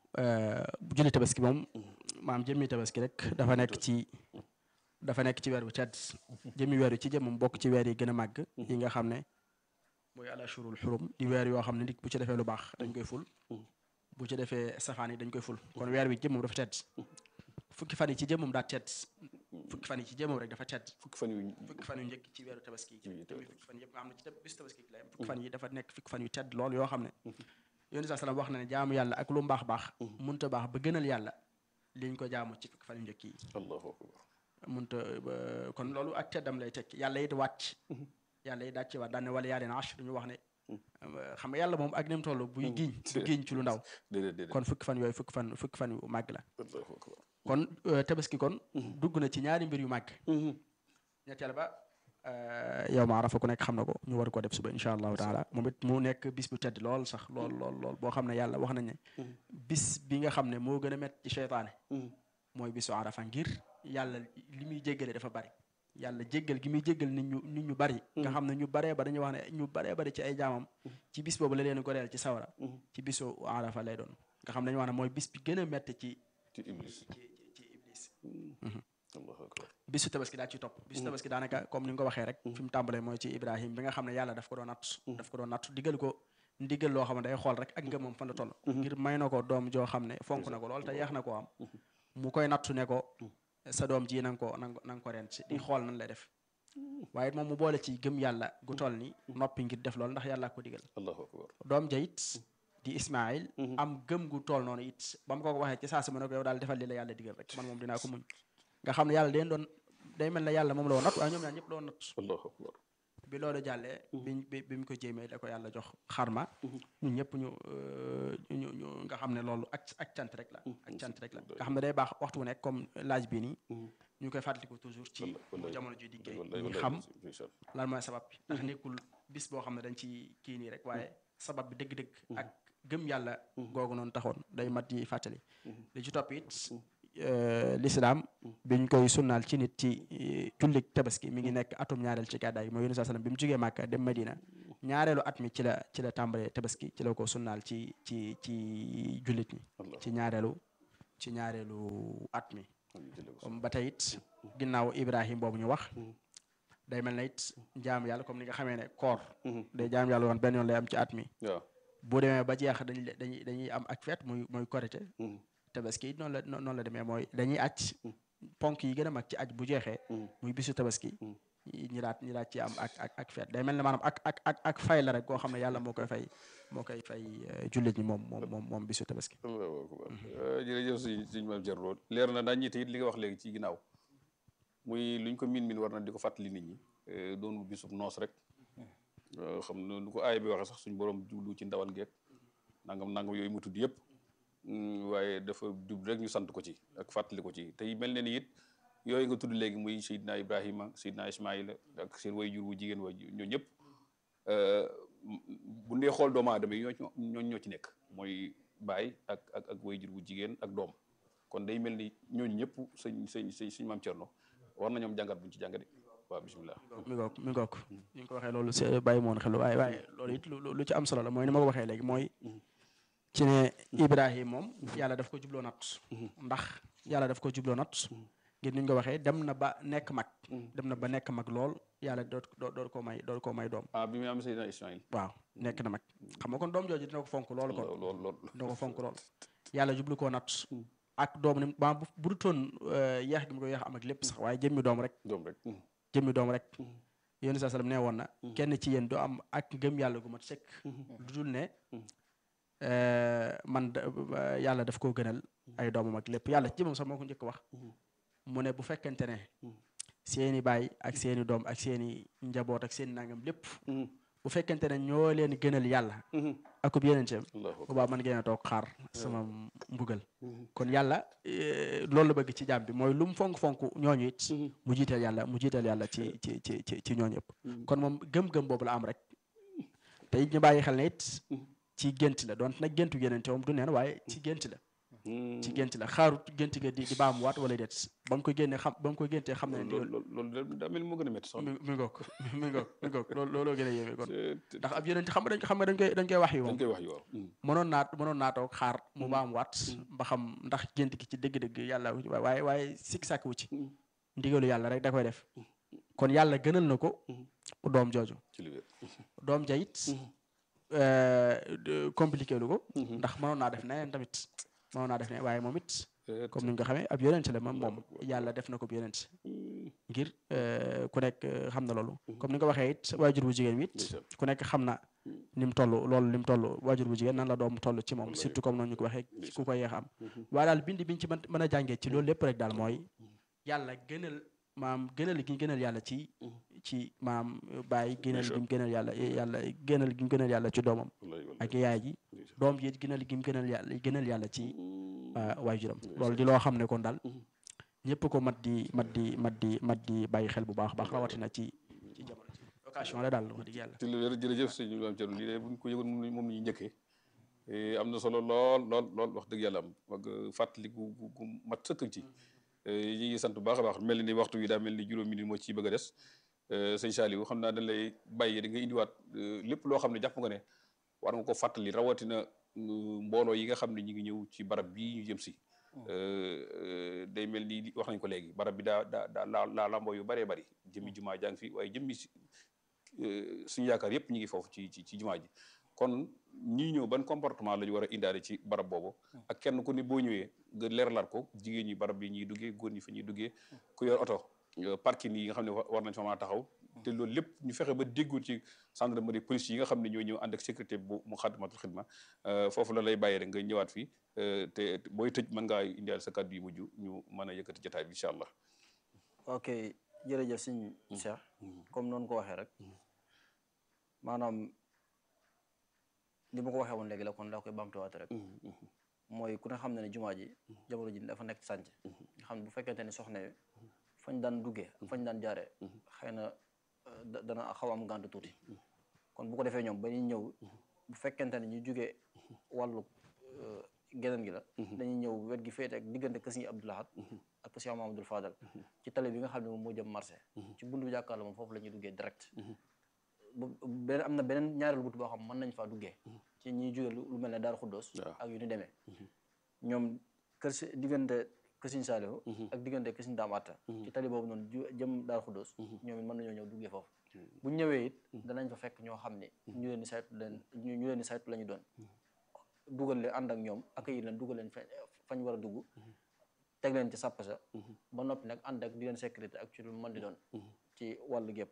julli tabaski moom maam jëmmi tabaski rek dafa nekk ci dafa nekk ci weer bu tedd jëmmi weer yi ci jëmmam bokk ci weer yi gën a màgg yi nga xam ne mooy al ashurul xurum di weer yoo xam ne nit bu ci defee lu baax dañ koy ful bu ci defee safaan yi dañ koy ful kon weer wi jëmmam dafa tedd fukki fan yi ci jëmmam daa tedd fukki fan yi ci jëmmam rek dafa tedd fukki fan yu fukki fan yu njëkk ci weeru tabaski yi tamit fukki fan yëpp nga xam ne ci bis tabaski la fukki fan yi dafa nekk fukki fan yu tedd lool yoo xam ne yonent bi sallam wax na ne jaamu yàlla ak lu mbaax baax munta baax ba gënal yàlla liñ ko jaamu ci fukki fan yu njëkk yi allahu akbar munta kon loolu ak teddam lay tekki yàlla it wàcc yàlla it dàcc waat daan ne wala yaa leen ashr ñu wax ne xam nga yàlla moom ak ni mu toll buy giiñ du giiñ ci lu ndaw kon fukki fan yooyu fukki fan fukki fan yu màgg la kon tabaski kon dugg na ci ñaari mbir yu màgg ñetteel ba yow ma arafa ku nekk xam na ko ñu war ko def suba insha allahu taala moom it mu nekk bis bu tedd lool sax lool lool lool boo xam ne yàlla wax nañ ne bis bi nga xam ne moo gën a métti ci seytaane mooy bisu arafa ngir yàlla li muy jéggale dafa bari yàlla jéggal gi muy jéggal nit ñu nit ñu bari nga xam ne ñu baree ba dañuy wax ne ñu baree bari ci ay jaamam ci bis boobu la leen goreel ci sawara ci bisu arafa lay doon nga xam ne dañuy wax ne mooy bis bi gën a métti ci ci iblis ci iblis bisu tabaski daa ci topp bisu tabaski daanaka comme ni nga ko waxee rek fi mu tàmbalee mooy ci Ibrahim bi nga xam ne yàlla daf ko doon natt daf ko doon natt digal ko ndigal loo xam ne day xool rek ak ngëmam fan la toll ngir may na ko doom joo xam ne fonk na ko lool te yeex na koo am mu koy nattu ne ko sa doom ji na nga ko na nga ko rent di xool nan lay def waaye moom mu boole ci gëm yàlla gu toll ni noppi ngir def loolu ndax yàlla ko digal allahu akbar doom ja it di Ismaïl am gëm gu toll noonu it ba mu ko ko waxee ci saa si mu ne ko yow daal defal li la yàlla digal rek man moom dinaa ko muñ nga xam ne yàlla den doon day mel ne yàlla moom la woon natt waaye ñoom ñaar ñëpp la woon natt allahu akbar bi loolu jàllee biñ bi bi mu ko jéemee da ko yàlla jox xarma ñun ñëpp ñu ñu ñu nga xam ne loolu ak ak cant rek la ak cant rek la nga xam ne day baax waxtu wu nekk comme laaj bi nii ñu koy fàttaliku toujours ci jamono ji diggéey ñu xam lan mooy sabab bi ndax nekkul bis boo xam ne dañ ci kii nii rek waaye sabab bi dëgg-dëgg ak gëm yàlla googu noonu taxoon day mat di fàttali li ci topp it l'islam biñ koy sunnaal ci nit ci jullik tabaski mi ngi nekk atum ñaareel ci gàddaay gi mooy yonent sallam bi mu jógee Màkka dem Madina ñaareelu at mi ci la ci la tàmbalee tabaski ci la ko sunnaal ci ci ci jullit ñi ci ñaareelu ci ñaareelu at mi comme ba tey it ginnaaw Ibrahim boobu ñu wax day mel na it jaam yàlla comme ni nga xamee ne koor day jaam yàlla woon benn yoon lay am ci at mi bu demee ba jeex dañuy dañuy dañuy am ak feet muy mooy korite tabaski it noonu la noonu la demee mooy dañuy aj ponk yi gën a mag ci aj bu jeexee muy bisu tabaski ñi daat ñi daat ci am ak ak ak feet day mel ne maanaam ak ak ak ak fay la rek koo xam ne yàlla moo koy fay moo koy fay jullit ñi moom moom moom moom bisu tabaski jërëjëf suñ suñ maam Thierno leer na daañu ñitte it li nga wax léegi ci ginnaaw muy luñ ko miin miin war na di ko fàttali nit ñi doonul bisub noos rek xam na lu ko aay bi waxee sax suñ borom jublu ci ndawal geek nangam nangam yooyu mu tudd yëpp waaye dafa jub rek ñu sant ko ci ak fàttali ko ci tey mel ne ni it yooyu nga tudd léegi muy Seydina Ibrahima Seydina Ismaïla ak seen way jur wu jigéen wa ñoo ñëpp bu ndee xool doomu aadama yi ñoo ñoo ñoo ci nekk mooy baay ak ak ak way jur wu jigéen ak doom kon day mel ni ñooñu ñëpp sëñ sëñ sëñ suñ maam Thierno war na ñoom jàngat buñ ci jàngate waaw bisimilah. mi ngoog mi ngoog ni nga ko waxee loolu c'est bàyyi moon xel waaye waaye loolu it lu ci am solo la mooy ni ma ko waxee léegi mooy ci ne Ibrahim moom yàlla daf ko jubloo nat ndax yàlla daf ko jubloo nat ngir ni ñu ko waxee dem na ba nekk mag dem na ba nekk mag lool yàlla doot doot koo may doot koo may doom ah bi mu am Seydina Ismaïl waaw nekk na mag xam nga kon doom jooju dina ko fonk loolu kon lool lool dina ko fonk lool yàlla jublu koo nat ak doom ni ba bu dutoon yeex gi mu ko yeex am ak lépp sax waaye jëmmi doom rek doom rek jëmmi doom rek yéen saa sallam nee woon na kenn ci yéen doo am ak ngëm yàlla gu mat sëkk lu dul ne man yàlla daf koo gënal ay doomam ak lépp yàlla ci moom sax moo ko njëkk wax mu ne bu fekkente ne seeni baay ak seeni doom ak seeni njaboot ak seeni nangam lépp bu fekkente ne ñoo leen gënal yàlla akub yeneenteem boobaa man ngeen a toog xaar sama mbugal kon yàlla loolu la bëgg ci jàmm bi mooy lu mu fonk-fonk ñooñu it mu jiiteel yàlla mu jiiteel yàlla ci ci ci ci ci ñooñu yëpp kon moom gëm-gëm boobu la am rek te it ñu bàyyi xel ne it ci gént la donte nag géntu yenente moom du neen waaye ci gént la ci gént la xaarut gént ga di di baamu waat wala déet ba mu ko génnee xam ba mu ko géntee xam ne loolu loolu daa mel ni moo gën a métti sax mi mi ngoog mi ngoog mi ngoog loolu looloo gën a yéeme kon ndax ab yeneen xam nga dañ xam nga dañ koy dañ koy wax yi moom dañ koy wax yi waaw mënoon naa mënoon naa toog xaar mu baamu waat ba xam ndax gént gi ci dëgg-dëgg yàlla waaye waaye sikk sàkk wu ci ndigalu yàlla rek da koy def kon yàlla gënal na ko doom jooju doom ja it compliqué lu ko ndax mënoon naa def neneen tamit mënoon naa def ne waaye moom it comme ni nga ko xamee ab yonent la moom moom yàlla def na ko ab yonent ngir ku nekk xam na loolu comme ni nga ko waxee it waajur bu jigéen wi it ku nekk xam na ni mu toll loolu ni mu toll waajur bu jigéen nan la doom toll ci moom surtout comme noonu ñu ko waxee ku ko yeex am waaye daal bind biñ ci mën mën a jàngee ci loolu lépp rek daal mooy yàlla gënal maam gënal gi gënal yàlla ci ci maam bàyyi gënal gi mu gënal yàlla yàlla gënal gi mu gënal yàlla ci doomam ak yaay ji doom ji gënal gi mu gënal yàlla gënal yàlla ci waajuram loolu di loo xam ne kon daal ñëpp ko mat di mat di mat di mat di bàyyi xel bu baax baax rawatina ci ci jamono ci occasion la daal wax dëgg yàlla ci lu wér jërëjëf sëñ Maam Thierno lii de buñ ko yëgoon moom moom ñu njëkkee am na solo lool lool lool wax dëgg yàlla am ak fàttali gu gu mat sëkk ci ñi ngi sant bu baax a baax mel ni waxtu wi daa mel ni juróom minute moo ci bëgg a des sëñ Saliou xam naa dañ lay bàyyi da nga indiwaat lépp loo xam ne jàpp nga ne war nga ko fàttali rawatina mbooloo yi nga xam ne ñi ngi ñëw ci barab bii ñu jëm si day mel ni wax nañ ko léegi barab bi daa daa daa laa laa lamboo yu bëree bëri jëmmi jumaa jàng fi waaye jëmmi suñu yaakaar yëpp ñi ngi foofu ci ci ci jumaa ji kon ñii ñëw ban comportement la ñu war a indaale ci barab boobu ak kenn ku ne boo ñëwee nga leeralaat ko jigéen ñi barab bi ñuy duggee góor ñi fa ñuy duggee ku yor oto parking yi nga xam ne war nañ fa mën a taxaw te loolu lépp ñu fexe ba déggoo ci gendarmerie police yi nga xam ne ñoo ñëw ànd ak sécurité bu Moukhaddamatoul Khidma foofu la lay bàyyee rek nga ñëwaat fii te booy tëj mën ngaa indiwaat sa kàddu yi mujj ñu mën a yëkkati jotaay bi incha allah. ok jërëjëf sëñ Cheikh comme noonu ko waxee rek maanaam li ma ko waxee woon léegi la kon daa koy bamtuwaat rek mooy ku ne xam ne ne jumaa ji jamono ji dafa nekk sànc nga xam ne bu fekkente ni soxna yi fañ daan duggee fañ daan jaaree xëy na dana xaw am gànt tuuti kon bu ko defee ñoom ba ñuy ñëw bu fekkente ne ñu jógee wàllu geneen gi la dañuy ñëw wet gi féete ak diggante kër Sëriñ Abdou Lahad ak kër Cheikh Mahamadou Fadal ci tali bi nga xam ne moom moo jëm marché ci buntu bi jàkkaarloo moom foofu la ñuy duggee direct bu beneen am na beneen ñaareelu but boo xam mën nañ faa duggee ci ñuy jóge lu mel ne Daaru Xuddoos ak yu ni demee ñoom kër si diggante kër Sëriñ Saalihu ak diggante kër Sëriñ Daam Atta ci tali boobu noonu jëm Daaru Xuddoos ñoom it mën nañoo ñëw duggee foofu bu ñëwee it danañ fa fekk ñoo xam ne ñu leen di saytu leen ñu leen di saytu la ñu doon dugal leen ànd ak ñoom accueillir leen dugal leen fañ war a dugg teg leen ci sàpp sa ba noppi nag ànd ak di leen sécurité ak ci lu mën di doon ci wàllu gépp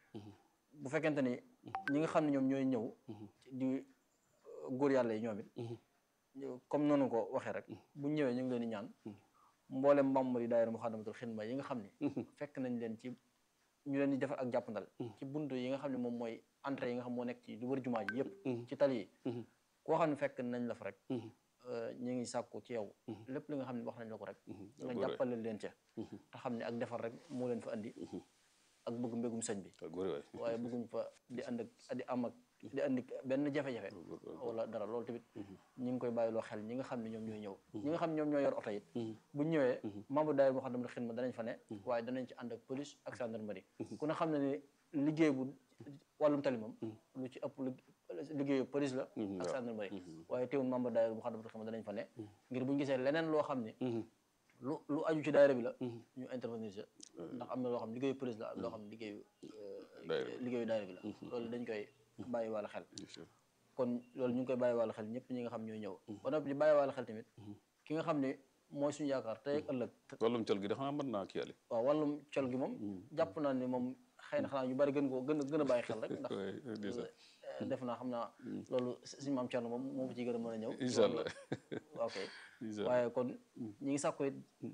bu fekkente ni ñi nga xam ne ñoom ñooy ñëw di góor yàlla yi ñoom it comme noonu ko waxee rek bu ñëwee ñu ngi leen di ñaan mboolem membre yi daayira Muxaddamatul Xidma yi nga xam ne fekk nañ leen ci ñu leen di defal ak jàppandal ci buntu yi nga xam ne moom mooy entrée yi nga xam moo nekk ci lu wër jumaa ji yëpp ci tali yi koo xam ne fekk nañ la fa rek ñu ngi sàkku ci yow lépp li nga xam ne wax nañ la ko rek nga jàppale leen ca te xam ne ak defar rek moo leen fa andi ak bëgg mbégum sëñ bi waaye bëgguñ fa di ànd ak di am ak di andi benn jafe-jafe wala dara loolu tamit ñi ngi koy bàyyiloo xel ñi nga xam ne ñoom ñooy ñëw ñi nga xam ne ñoom ñoo yor oto it buñ ñëwee membre daayira Muxaddamatul Xidma danañ fa ne waaye danañ ci ànd ak police ak gendarmerie ku ne xam ne ne liggéey bu wàllum tali moom lu ci ëpp liggéeyu police la ak gendarmerie waaye teewul membre daayira Muxaddamatul Xidma danañ fa ne ngir buñ gisee leneen loo xam ne lu lu aju ci daayira bi la ñu intervenir ci ndax am na loo xam ne liggéeyu police la loo xam ne liggéeyu liggéeyu daayira bi la loolu dañ koy bàyyi wàlla xel kon loolu ñu ngi koy bàyyi wàlla xel ñëpp ñi nga xam ñooy ñëw ba noppi di bàyyi wàlla xel tamit ki nga xam ne mooy suñu yaakaar tey ak ëllëg wàllum col gi de xanaa mën naa kii yàlla waaw wàllum col gi moom jàpp naa ne moom xëy na xanaa ñu bari gën koo gën a gën a bàyyi xel rek ndax def naa xam naa loolu suñu maam Thierno moom moo ko ciy gën a mën a ñëw incha allah ok waaye kon ñi ngi sàkku it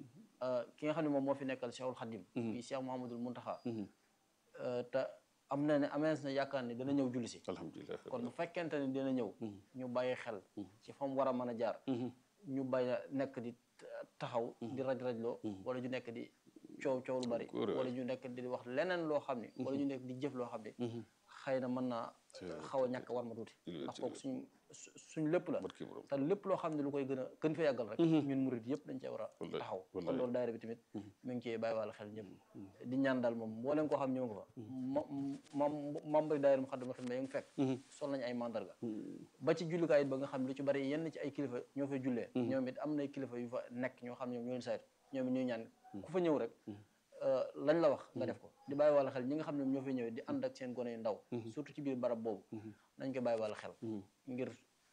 ki nga xam ne moom moo fi nekkal Cheikhul Khadim yi Cheikh Mouhamadoul Mountakha te am na ne amees na yaakaar ni dana ñëw julli si alhamdulilah kon bu fekkente ni dina ñëw ñu bàyyi xel ci fa mu war a mën a jaar ñu bàyyi nekk di taxaw di raj-rajloo wala ñu nekk di coow coow lu bari wala ñu nekk di wax leneen loo xam ne wala ñu nekk di jëf loo xam ne xëy na mën naa xaw a ñàkk war ma tuuti ndax kooku suñ suñ lépp la te lépp loo xam ne lu koy gën a gën fee yàggal rek ñun murid yëpp dañ cee war a taxaw kon loolu daayira bi tamit mi ngi cee bàyyi wàlla xel ñëpp di ñaan daal moom mbooleem koo xam ñëw nga fa mam membre daayira Muxaddamatul Xidma yi nga fekk sol nañu ay mandarga ba ci jullikaay it ba nga xam ne lu ci bari yenn ci ay kilifa ñoo fay jullee ñoom it am nay kilifa yu fa nekk ñoo xam ne ñoom ñoo leen saytu ñoom it ñuy ñaan ku fa ñëw rek lañ la wax nga def ko di bàyyi wàlla xel ñi nga xam ne ñoo fay ñëwee di ànd ak seen gone yu ndaw surtout ci biir barab boobu nañ ko bàyyi wàlla xel ngir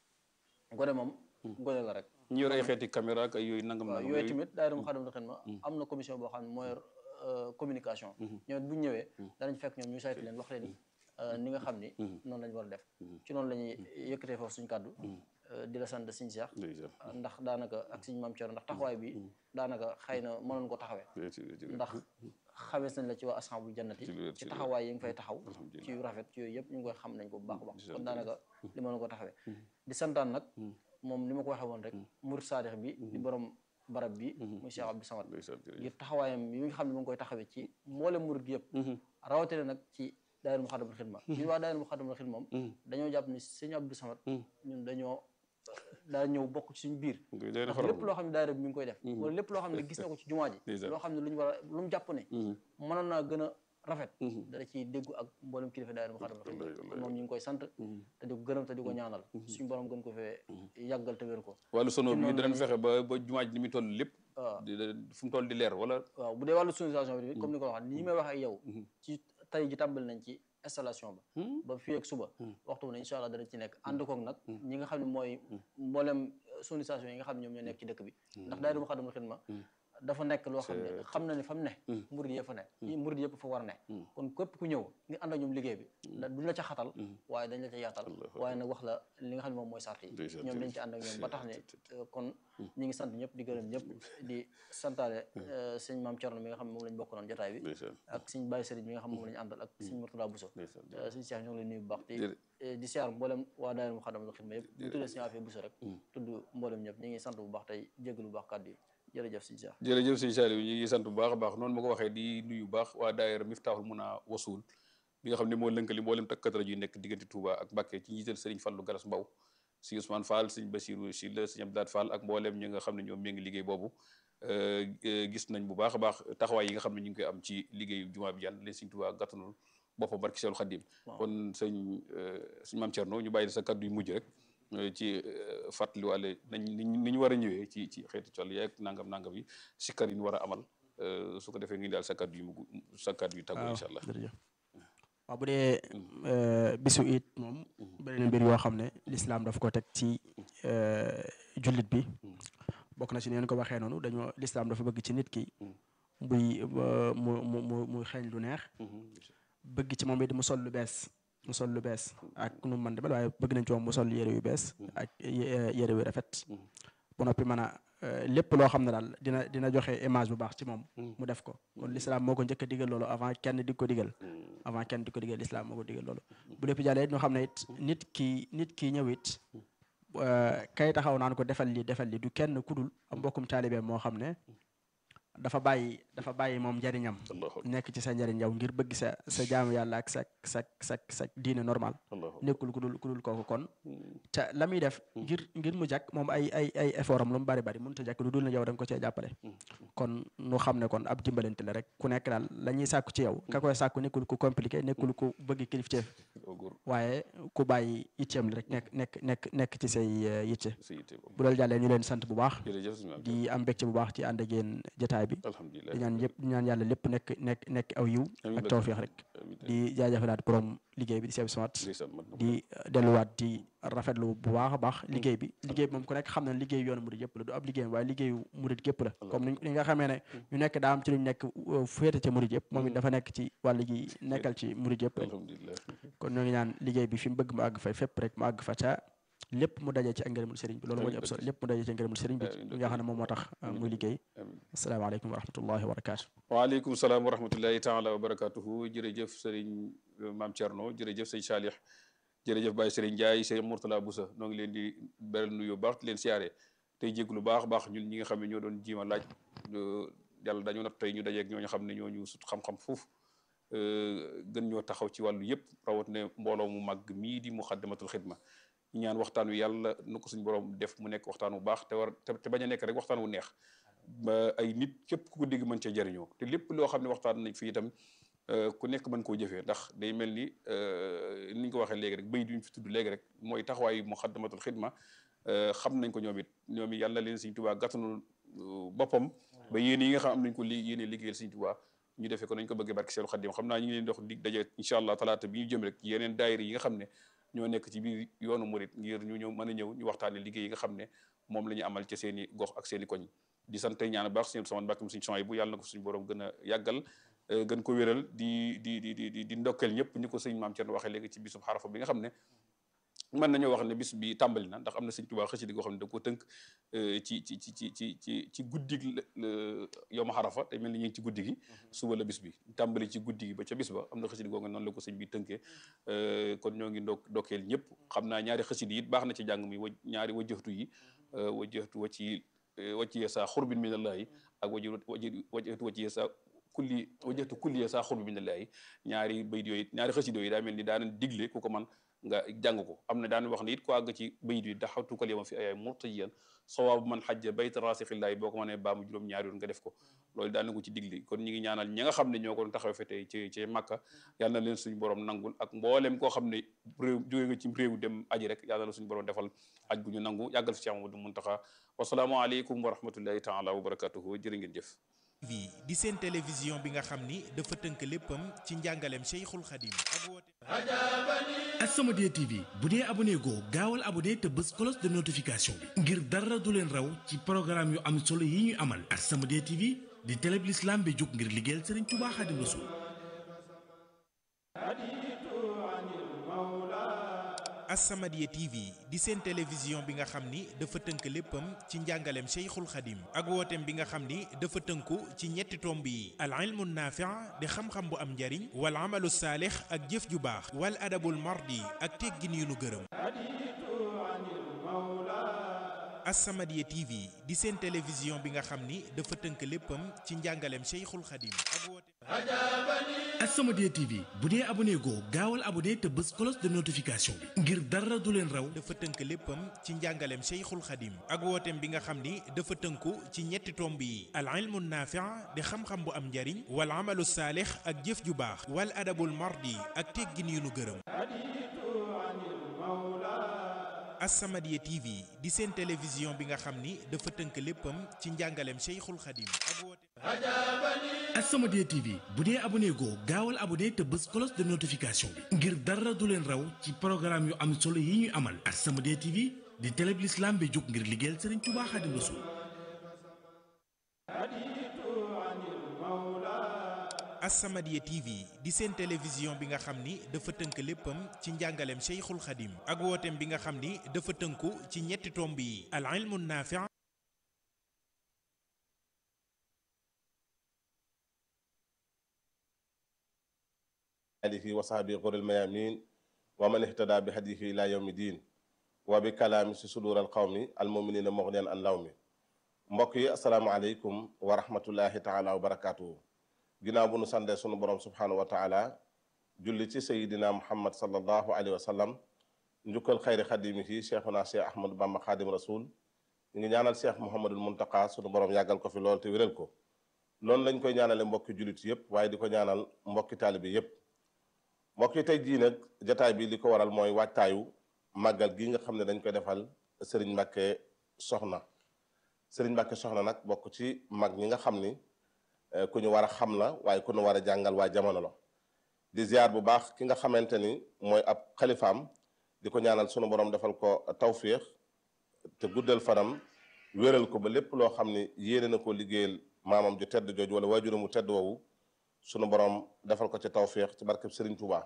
gone moom gone la rek ñu yor ay xeeti caméra ak ay yooyu nangam waaw yooyu tamit daayira Muxaddamatul Xidma am na commission boo xam ne moo yor communication ñoom bu ñu ñëwee danañ fekk ñoom ñu saytu leen wax leen ni nga xam ni noonu lañ war a def ci noonu la ñuy yëkkatee foofu suñu kàddu di la sant Sëñ Cheikh ndax daanaka ak Sëñ Maam Thierno ndax taxawaay bi daanaka xëy na mënoon ko taxawee ndax xamees nañ la ci waa ashabul jannati ci taxawaay yi nga fay taxaw ci yu rafet ci yooyu yëpp ñu ngi koy xam nañ ko bu baax a baax kon daanaka li mënoon ko taxawee di santaan nag moom ni ma ko waxee woon rek murid saadix bi di borom barab bi muy Cheikh Abdou Samad ngir taxawaayam yi nga xam ne mu ngi koy taxawee ci mboolem murid gi yëpp rawatina nag ci daayira Muxaddamatul Xidma ñun waa daayira Muxaddamatul Xidma moom dañoo jàpp ni Sëñ Abdou Samad ñun dañoo daa ñëw bokk ci suñu biir ndax lépp loo xam ne daayira bi mi ngi koy def wala lépp loo xam ne gis na ko ci jumaa ji loo xam ne lu ñu war a lu mu jàpp ne mënoon naa gën a rafet dara ciy déggu ak mboolem kilifa daayira Muxaddamatul Xidma moom ñu ngi koy sant te di ko gërëm te di ko ñaanal suñu borom gën ko fee yàggal te wér ko wàllu sono bi danañ fexe ba ba jumaa ji ni muy toll lépp waaw fu mu toll di leer wala waaw bu dee wàllu sonorisation bi comme ni ko waxee nii may wax ak yow ci tey ji tàmbali nañ ci installation ba ba fii ak suba waxtu bu ne incha allah dana ci nekk ànd koog nag ñi nga xam ne mooy mboolem sonorisation yi nga xam ne ñoom ñoo nekk ci dëkk bi ndax daayira Muxaddamatul Xidma dafa nekk loo xam ne xam na ne fa mu ne murid yëpp fa ne murid yëpp fa war ne kon képp ku ñëw nga ànd ak ñoom liggéey bi duñ la ca xatal waaye dañ la ca yaatal waaye nag wax la li nga xam ne moom mooy sart yi ñoom dañ ci ànd ak ñoom ba tax ne kon ñi ngi sant ñëpp di gërëm ñëpp di santaale sëñ Maam Thierno mi nga xam ne moom lañ bokk noonu jotaay bi ak sëñ Baye Serigne mi nga xam ne moom lañu àndal ak sëñ Murtada Bousso sëñ Cheikh ñoo ngi lay nuyu bu baax te di siyaar mboolem waa daayira Muxaddamatul Xidma yëpp bu tuddee sëñ Afia Bousso rek tudd mboolem ñëpp ñi ngi sant bu baax tey jéggal bu baax kàddu yi jërëjëf sëñ Cheikh jërëjëf sëñ Saliou ñu ngi sant bu baax a baax noonu ma ko waxee di nuyu bu baax waa daayira Miftahul Muna Wasul bi nga xam ne moo lënkali mboolem takkat rajo yi nekk diggante Touba ak Mbacké ci njiital Serigne Fallou Galas Mbaw si Ousmane Fall Serigne Bassirou Sylla Serigne Abdoulaye Fall ak mboolem ñi nga xam ne ñoom mi ngi liggéey boobu gis nañ bu baax a baax taxawaay yi nga xam ne ñu ngi koy am ci liggéeyu jumaa bi yàlla leen Serigne Touba gàttanul boppam barki Seexul Xaddim kon sëñ sëñ Maam Thierno ñu bàyyi sa kaddu yu mujj rek ci fàttaliwaale nañ ni ñu war a ñëwee ci ci xeeti col yeeg nangam nangam yi sikkar yi ñu war a amal su ko defee ngi daal sa kaddu yu mu sa kaddu yu tàggoo incha allah. waaw bu dee bisu it moom bëri na mbir yoo xam ne lislaam daf ko teg ci jullit bi bokk na ci neen ko waxee noonu dañoo lislaam dafa bëgg ci nit ki buy mu mu mu muy xeeñ lu neex bëgg ci moom it mu sol lu bees mu sol lu bees ak nu mu mën demel waaye bëgg nañ ci moom mu sol yére yu bees ak yére yu rafet ba noppi mën a lépp loo xam ne daal dina dina joxe image bu baax ci moom mu def ko kon l'islam moo ko njëkk a digal loolu avant kenn di ko digal avant kenn di ko digal l'islam moo ko digal loolu bu lépp jàllee it ñoo xam ne it nit ki nit ki ñëw it kay taxaw naan ko defal li defal li du kenn ku dul am mbokkum taalibe moo xam ne dafa bàyyi dafa bàyyi moom njariñam nekk ci sa njariñ yow ngir bëgg sa sa jaamu yàlla ak sa sa sa sa diine normal nekkul ku dul ku dul kooku kon te la muy def ngir ngir mu jàkk moom ay ay ay effort am lu mu bari bari mënut a jàkk lu dul ne yow da nga ko cee jàppale kon nu xam ne kon ab dimbalante la rek ku nekk daal la ñuy sàkku ci yow ka koy sàkku nekkul ku compliqué nekkul ku bëgg kilifteef waaye ku bàyyi itteem li rek nekk nekk nekk nekk ci say yitte bu loolu jàllee ñu leen sant bu baax di am mbégte bu baax ci ànd ak yéen jotaay bi di ñaan yëpp di ñaan yàlla lépp nekk nekk nekk aw yiw ak tawfeex rek di jaajëfalaat borom liggéey bi di Cheikh Smart di delluwaat di rafetlu bu baax a baax liggéey bi liggéey bi moom ku nekk xam na liggéey yoonu murid yëpp la du ab liggéey waaye liggéeyu murid gépp la comme ni nga xamee ne ñu nekk daa am ci luñ nekk féete ca murid yëpp moom it dafa nekk ci wàll gi nekkal ci murid yëpp rek kon ñoo ngi ñaan liggéey bi fi mu bëgg mu àgg fa fépp rek mu àgg fa ca lépp mu dajee ci ngërëmul sëriñ bi loolu moo ñu ëpp solo lépp mu dajee ci ngërëmul sëriñ bi nga xam ne moom moo tax muy liggéey asalaamaaleykum wa rahmatullahi wa barakaatu waaleykum salaam wa rahmatullahi taala wa barakatuhu jërëjëf sëriñ Maam Thierno jërëjëf sëñ Saalix jërëjëf Baye Sëriñ Ndiaye sëriñ Mourtala Boussa noo ngi leen di beral nuyu baax di leen siyaare tey jégg lu baax baax ñun ñi nga xam ne ñoo doon jiima laaj yàlla dañu nat tey ñu dajeeg ñooñu xam ne ñooñu sut xam-xam foofu gën ñoo taxaw ci wàllu yëpp rawat ne mbooloo mu màgg mii di Muxaddamatul Xidma ñu ñaan waxtaan wi yàlla nu ko suñu borom def mu nekk waxtaan wu baax te war te bañ a nekk rek waxtaan wu neex ba ay nit képp ku ko dégg mën cee jariñoo te lépp loo xam ne waxtaan nañ fi itam ku nekk mën koo jëfee ndax day mel ni ni ñu ko waxee léegi rek bay duñ fi tudd léegi rek mooy taxawaayu Muxaddamatul Xidma xam nañ ko ñoom it ñoom it yàlla leen Sëriñ Tuubaa gàttanul boppam ba yéen yi nga xam am nañ ko li yéene liggéeyal Sëriñ Tuubaa ñu defee ko nañ ko bëggee barki Seexul Xadiim xam naa ñu ngi leen dox dig daje incha allah talaata bi ñu jëm rek yeneen daayira yi nga xam ne ñoo nekk ci biir yoonu murit ngir ñu ñëw mën a ñëw ñu waxtaane liggéey yi nga xam ne moom la ñu amal ci seen i gox ak seen i koñ di sant ñaan baax suñu sama mbàkkum suñu son yi bu yàlla na ko suñu borom gën a yàggal gën ko wéral di di di di di ndokkeel ñëpp ñu ko sëñ Maam Thierno waxee léegi ci bisub xarafa bi nga xam ne mën nañoo wax ne bis bi tàmbali na ndax am na sëñ Tuubaa xasida goo xam ne da ko tënk ci ci ci ci ci ci ci guddig yow ma xarafa te mel ni ñu ngi ci guddi gi suba la bis bi tàmbali ci guddi gi ba ca bis ba am na xasida goo nga noonu la ko sëñ bi tënkee kon ñoo ngi ndok ndokkeel ñëpp xam naa ñaari xasida yi it baax na ci jàng mi wa ñaari wajjëxtu yi wajjëxtu wa ci wacci saa xurbin minallahi ak waji wajjëxtu wa ci saa kulli wajjëxtu kulli saa xurbin minallahi ñaari bayit yooyu ñaari xasida yi daa mel ni daanañ digle ku ko man nga jàng ko am na daan wax ne it ku àgg ci bayit yi daxawtukal yawma fi ayaay murtajiyan sawaabu man xajja bayta raasixillaahi boo ko mënee baa mu juróom ñaari yoon nga def ko loolu daan na ko ci digli kon ñi ngi ñaanal ñi nga xam ne ñoo ko doon taxaw fe tey ci ci Makka yàlla na leen suñu borom nangul ak mboolem koo xam ne réew jóge nga ci réew dem aji rek yàlla na suñu borom defal aj gu ñu nangu yàggal fi Cheikh Mamadou Muntaxa wasalaamu aleykum wa rahmatullahi taala wa barakatuhu jërë ngeen jëf bi di seen télévision bi nga xam ni dafa tënk léppam ci njàngaleem Cheikhul Khadim ak woote As-Samadiyya T V bu dee abonné goo gaawal abonné te bës cloche de notification bi ngir dara du leen raw ci programme yu am solo yi ñuy amal As-Samadiyya T V di télé bi l'islam bi jóg ngir liggéeyal Serigne Touba Khadim Rassoul As-Samadiyya T V di seen télévision bi nga xam ni dafa tënk léppam ci njàngaleem Cheikhul Khadim ak wooteem bi nga xam ni dafa tënku ci ñetti tomb yi al ilmu naafi' di xam-xam bu am njariñ wal amalu saalix ak jëf ju baax wal adabul mardi ak teggin yu nu gërëm As-Samadiyya T V di seen télévision bi nga xam ni dafa tënk léppam ci njàngaleem Cheikhul Khadim ak woote As-Samadiyya T V bu dee abonné goo gaawal abonné te bës cloche de notification bi ngir dara du leen raw. dafa tënk léppam ci njàngaleem Cheikhul Khadim ak wooteem bi nga xam ni dafa tënku ci ñetti tomb yi al ilmu naafi' di xam-xam bu am njariñ wal amalu saalix ak jëf ju baax wal adabul mardi ak teggin yu nu gërëm. As-Samadiyya T V di seen télévision bi nga xam ni dafa tënk léppam ci njàngaleem Cheikhul Khadim ak woote As-Samadiyya T V bu dee abonné goo gaawal abonné te bës cloche de notification bi ngir dara du leen raw ci programme yu am solo yi ñuy amal. As-Samadiyya T V di télé bi l'islam bi jóg ngir liggéeyal Serigne Touba Khadim Rassoul. As-Samadiyya T V di seen télévision bi nga xam ni dafa tënk léppam ci njàngaleem Cheikhul Khadim ak wooteem bi nga xam ni dafa tënku ci ñetti tomb yi al ilmu naafi' alihi wa sahbihi ghuril mayamin wa man ihtada bi hadihi ila yawmi din wa bi kalaami si sudural qawmi al muminina mughniyan an lawmi. mbokk yi asalaamaaleykum wa rahmatullahi taala wa barakatuhu. ginnaaw bu nu sandee sunu borom subhanahu wa taala julli ci sayidina muhammad sallallahu alayhi wa sallam njukkal xayri xadimihi cheikhuna cheikh ahmadou bamba xaadim rasul ñu ngi ñaanal cheikh mouhamadul muntaka sunu borom yàggal ko fi lool te wéral ko. noonu lañ koy ñaanale mbokki jullit yépp waaye di ko ñaanal mbokki taalibi yépp. mbokk yi tey jii nag jataay bi li ko waral mooy waajtaayu màggal gi nga xam ne dañ koy defal Serigne Mbacke Soxna Serigne Mbacke Soxna nag bokk ci mag ñi nga xam ni ku ñu war a xam la waaye ku ñu war a jàngal waa jamono la. di ziar bu baax ki nga xamante ni mooy ab xalifaam di ko ñaanal sunu borom defal ko tawféex te guddal fanam wéral ko ba lépp loo xam ni yéene na ko liggéeyal maamam ju tedd jooju wala waajuramu tedd woowu sunu borom defal ko ci tawféex ci barkeb Serigne Touba.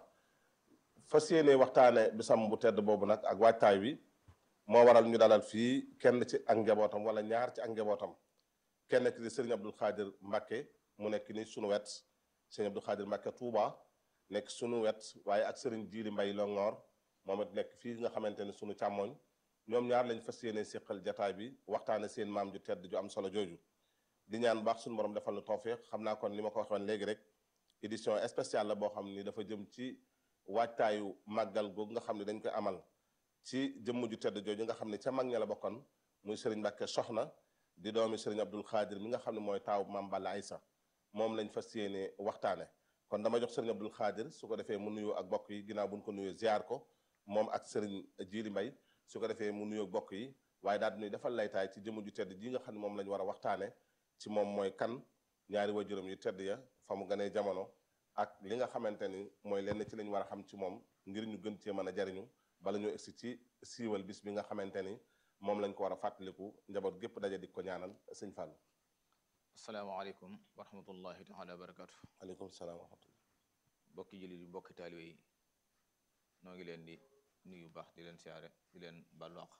fas yéene waxtaane bisam bu tedd boobu nag ak waajtaay wi moo waral ñu dalal fii kenn ci ak njabootam wala ñaar ci ak njabootam. kenn ki di Serigne Abdoul Khadir Mbacke mu nekk ni sunu wet Serigne Abdoul Khadir Mbacke Touba nekk sunu wet waaye ak Serigne Djili Mbaye Longoor moom it nekk fii nga xamante ni sunu càmmoñ ñoom ñaar lañ fas yéene séqal jataay bi waxtaane seen maam ju tedd ju am solo jooju. di ñaan baax suñu borom defal na tawféex xam naa kon li ma ko waxoon léegi rek édition spéciale la boo xam ni dafa jëm ci waajtaayu màggal googu nga xam ne dañ koy amal ci jëmm ju tedd jooju nga xam ne ca mag ña la bokkoon muy Serigne Mbacke Soxna di doomi Serigne Abdoul Khadir mi nga xam ne mooy taawu Maam Balla Aïssa moom lañ fas yéene waxtaane kon dama jox Serigne Abdoul Khadir su ko defee mu nuyoo ak bokk yi ginnaaw buñ ko nuyoo ziar ko moom ak Serigne Djili Mbaye su ko defee mu nuyoo bokk yi waaye daal di nuy defal laytaay ci jëmm ju tedd ji nga xam ne moom lañ war a waxtaane ci moom mooy kan ñaari waajuram yu tedd ya fa mu ganee jamono ak li nga xamante ni mooy lenn ci lañ war a xam ci moom ngir ñu gën cee mën a jariñu bala ñu egsi ci siiwal bis bi nga xamante ni moom lañ ko war a fàttaliku njaboot gépp daje di ko ñaanal sëñ Fallou. asalaamaaleykum wa rahmatullahi taala wa barakatu. aleykum salaam wa rahmatullah. bokki jullit yi bokki taalibe yi noo ngi leen di nuyu baax di leen siyaare di leen bàllu àq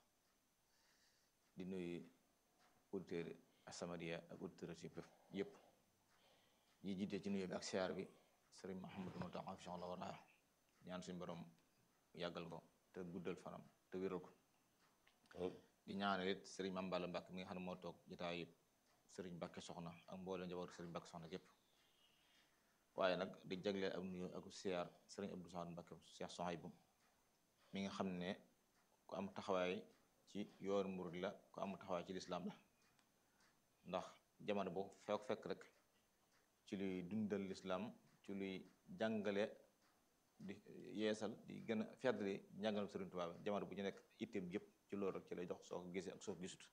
di nuyu auditeurs As-Samadiyya ak auditeurs yëpp yëpp ñi jiite ci nuyu bi ak siyaar bi sëriñ Mouhamadou Mountakha fi la war a ñaan suñu borom yàggal ko te guddal fanam te wéral ko di ñaanal it sëriñ Mame Balla Mbacke mi nga xam ne moo toog jotaay yëpp sëriñ Mbacke Soxna ak mboolem njaboot sëriñ Mbacke Soxna yëpp waaye nag di jagleel ak nuyu ak siyaar sëriñ Abdou Samad Mbacke Cheikh Sohaybou mi nga xam ne ku am taxawaay ci yoonu murid la ku am taxawaay ci lislaam la ndax jamono boo fekk fekk rek ci luy dundal lislaam ci luy jàngale di yeesal di gën a feddali njàngalam Sëriñ Tuubaa jamono bu ñu nekk itteem yëpp ci loolu rek ci lay dox soo ko gisee ak soo ko gisut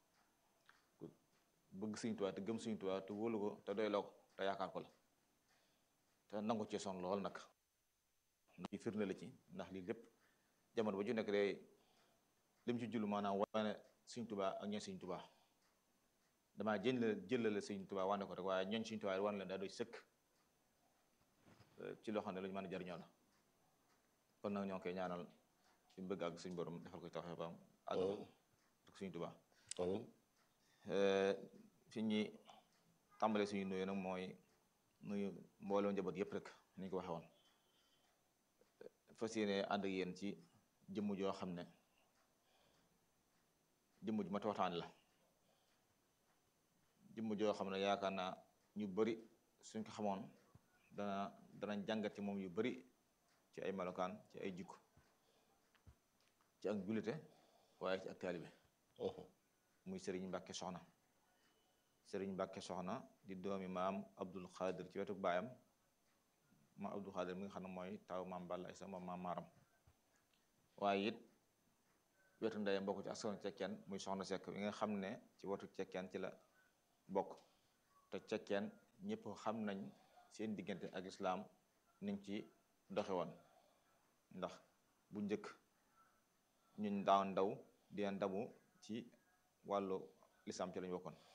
bëgg Sëriñ Tuubaa te gëm Sëriñ Tuubaa te wóolu ko te doyloo ko te yaakaar ko la te nangu ci son lool nag ndax firnde la ci ndax lii lépp jamono ba ju nekk day lim ci jullu maanaam wane Sëriñ Tuubaa ak ñooñ Sëriñ Tuubaa damaa jël jëlale Sëriñ Tuubaa wane ko rek waaye ñooñ Sëriñ Tuubaa wane leen daa doy sëkk ci loo xam ne lu ñu mën a jariñoo la kon nag ñoo ngi koy ñaanal fi mu bëgg ak suñu borom defal ko taxaw ba am àgg ak Sëriñ Tuubaa fi ñuy tàmbalee suñu nuyu nag mooy nuyu mbooloo njaboot yëpp rek ni ñu ko waxee woon fas yéene ànd ak yéen ci jëmm joo xam ne jëmm ju mat waxtaan la jëmm joo xam ne yaakaar naa ñu bari suñ ko xamoon dana danañ jàngat ci moom yu bari ci ay melokaan ci ay jikko ci ak jullite waaye ci ak taalibe muy Serigne Mbacke Soxna Serigne Mbacke Soxna di doomi maam Abdul Xaadir ci wetu baayam maam Abdul Xaadir mi nga xam ne mooy taw maam Balla Aysa moom maam Maaram waaye it wetu ndeyam bokk ci askan cekkeen muy Soxna Sekk mi nga xam ne ci wetu cekkeen ci la bokk te cekkeen ñëpp xam nañ seen diggante ak islaam niñ ci doxe woon ndax bu njëkk ñun daaw ndaw di ndamu ci wàllu lislaam ci lañu bokkoon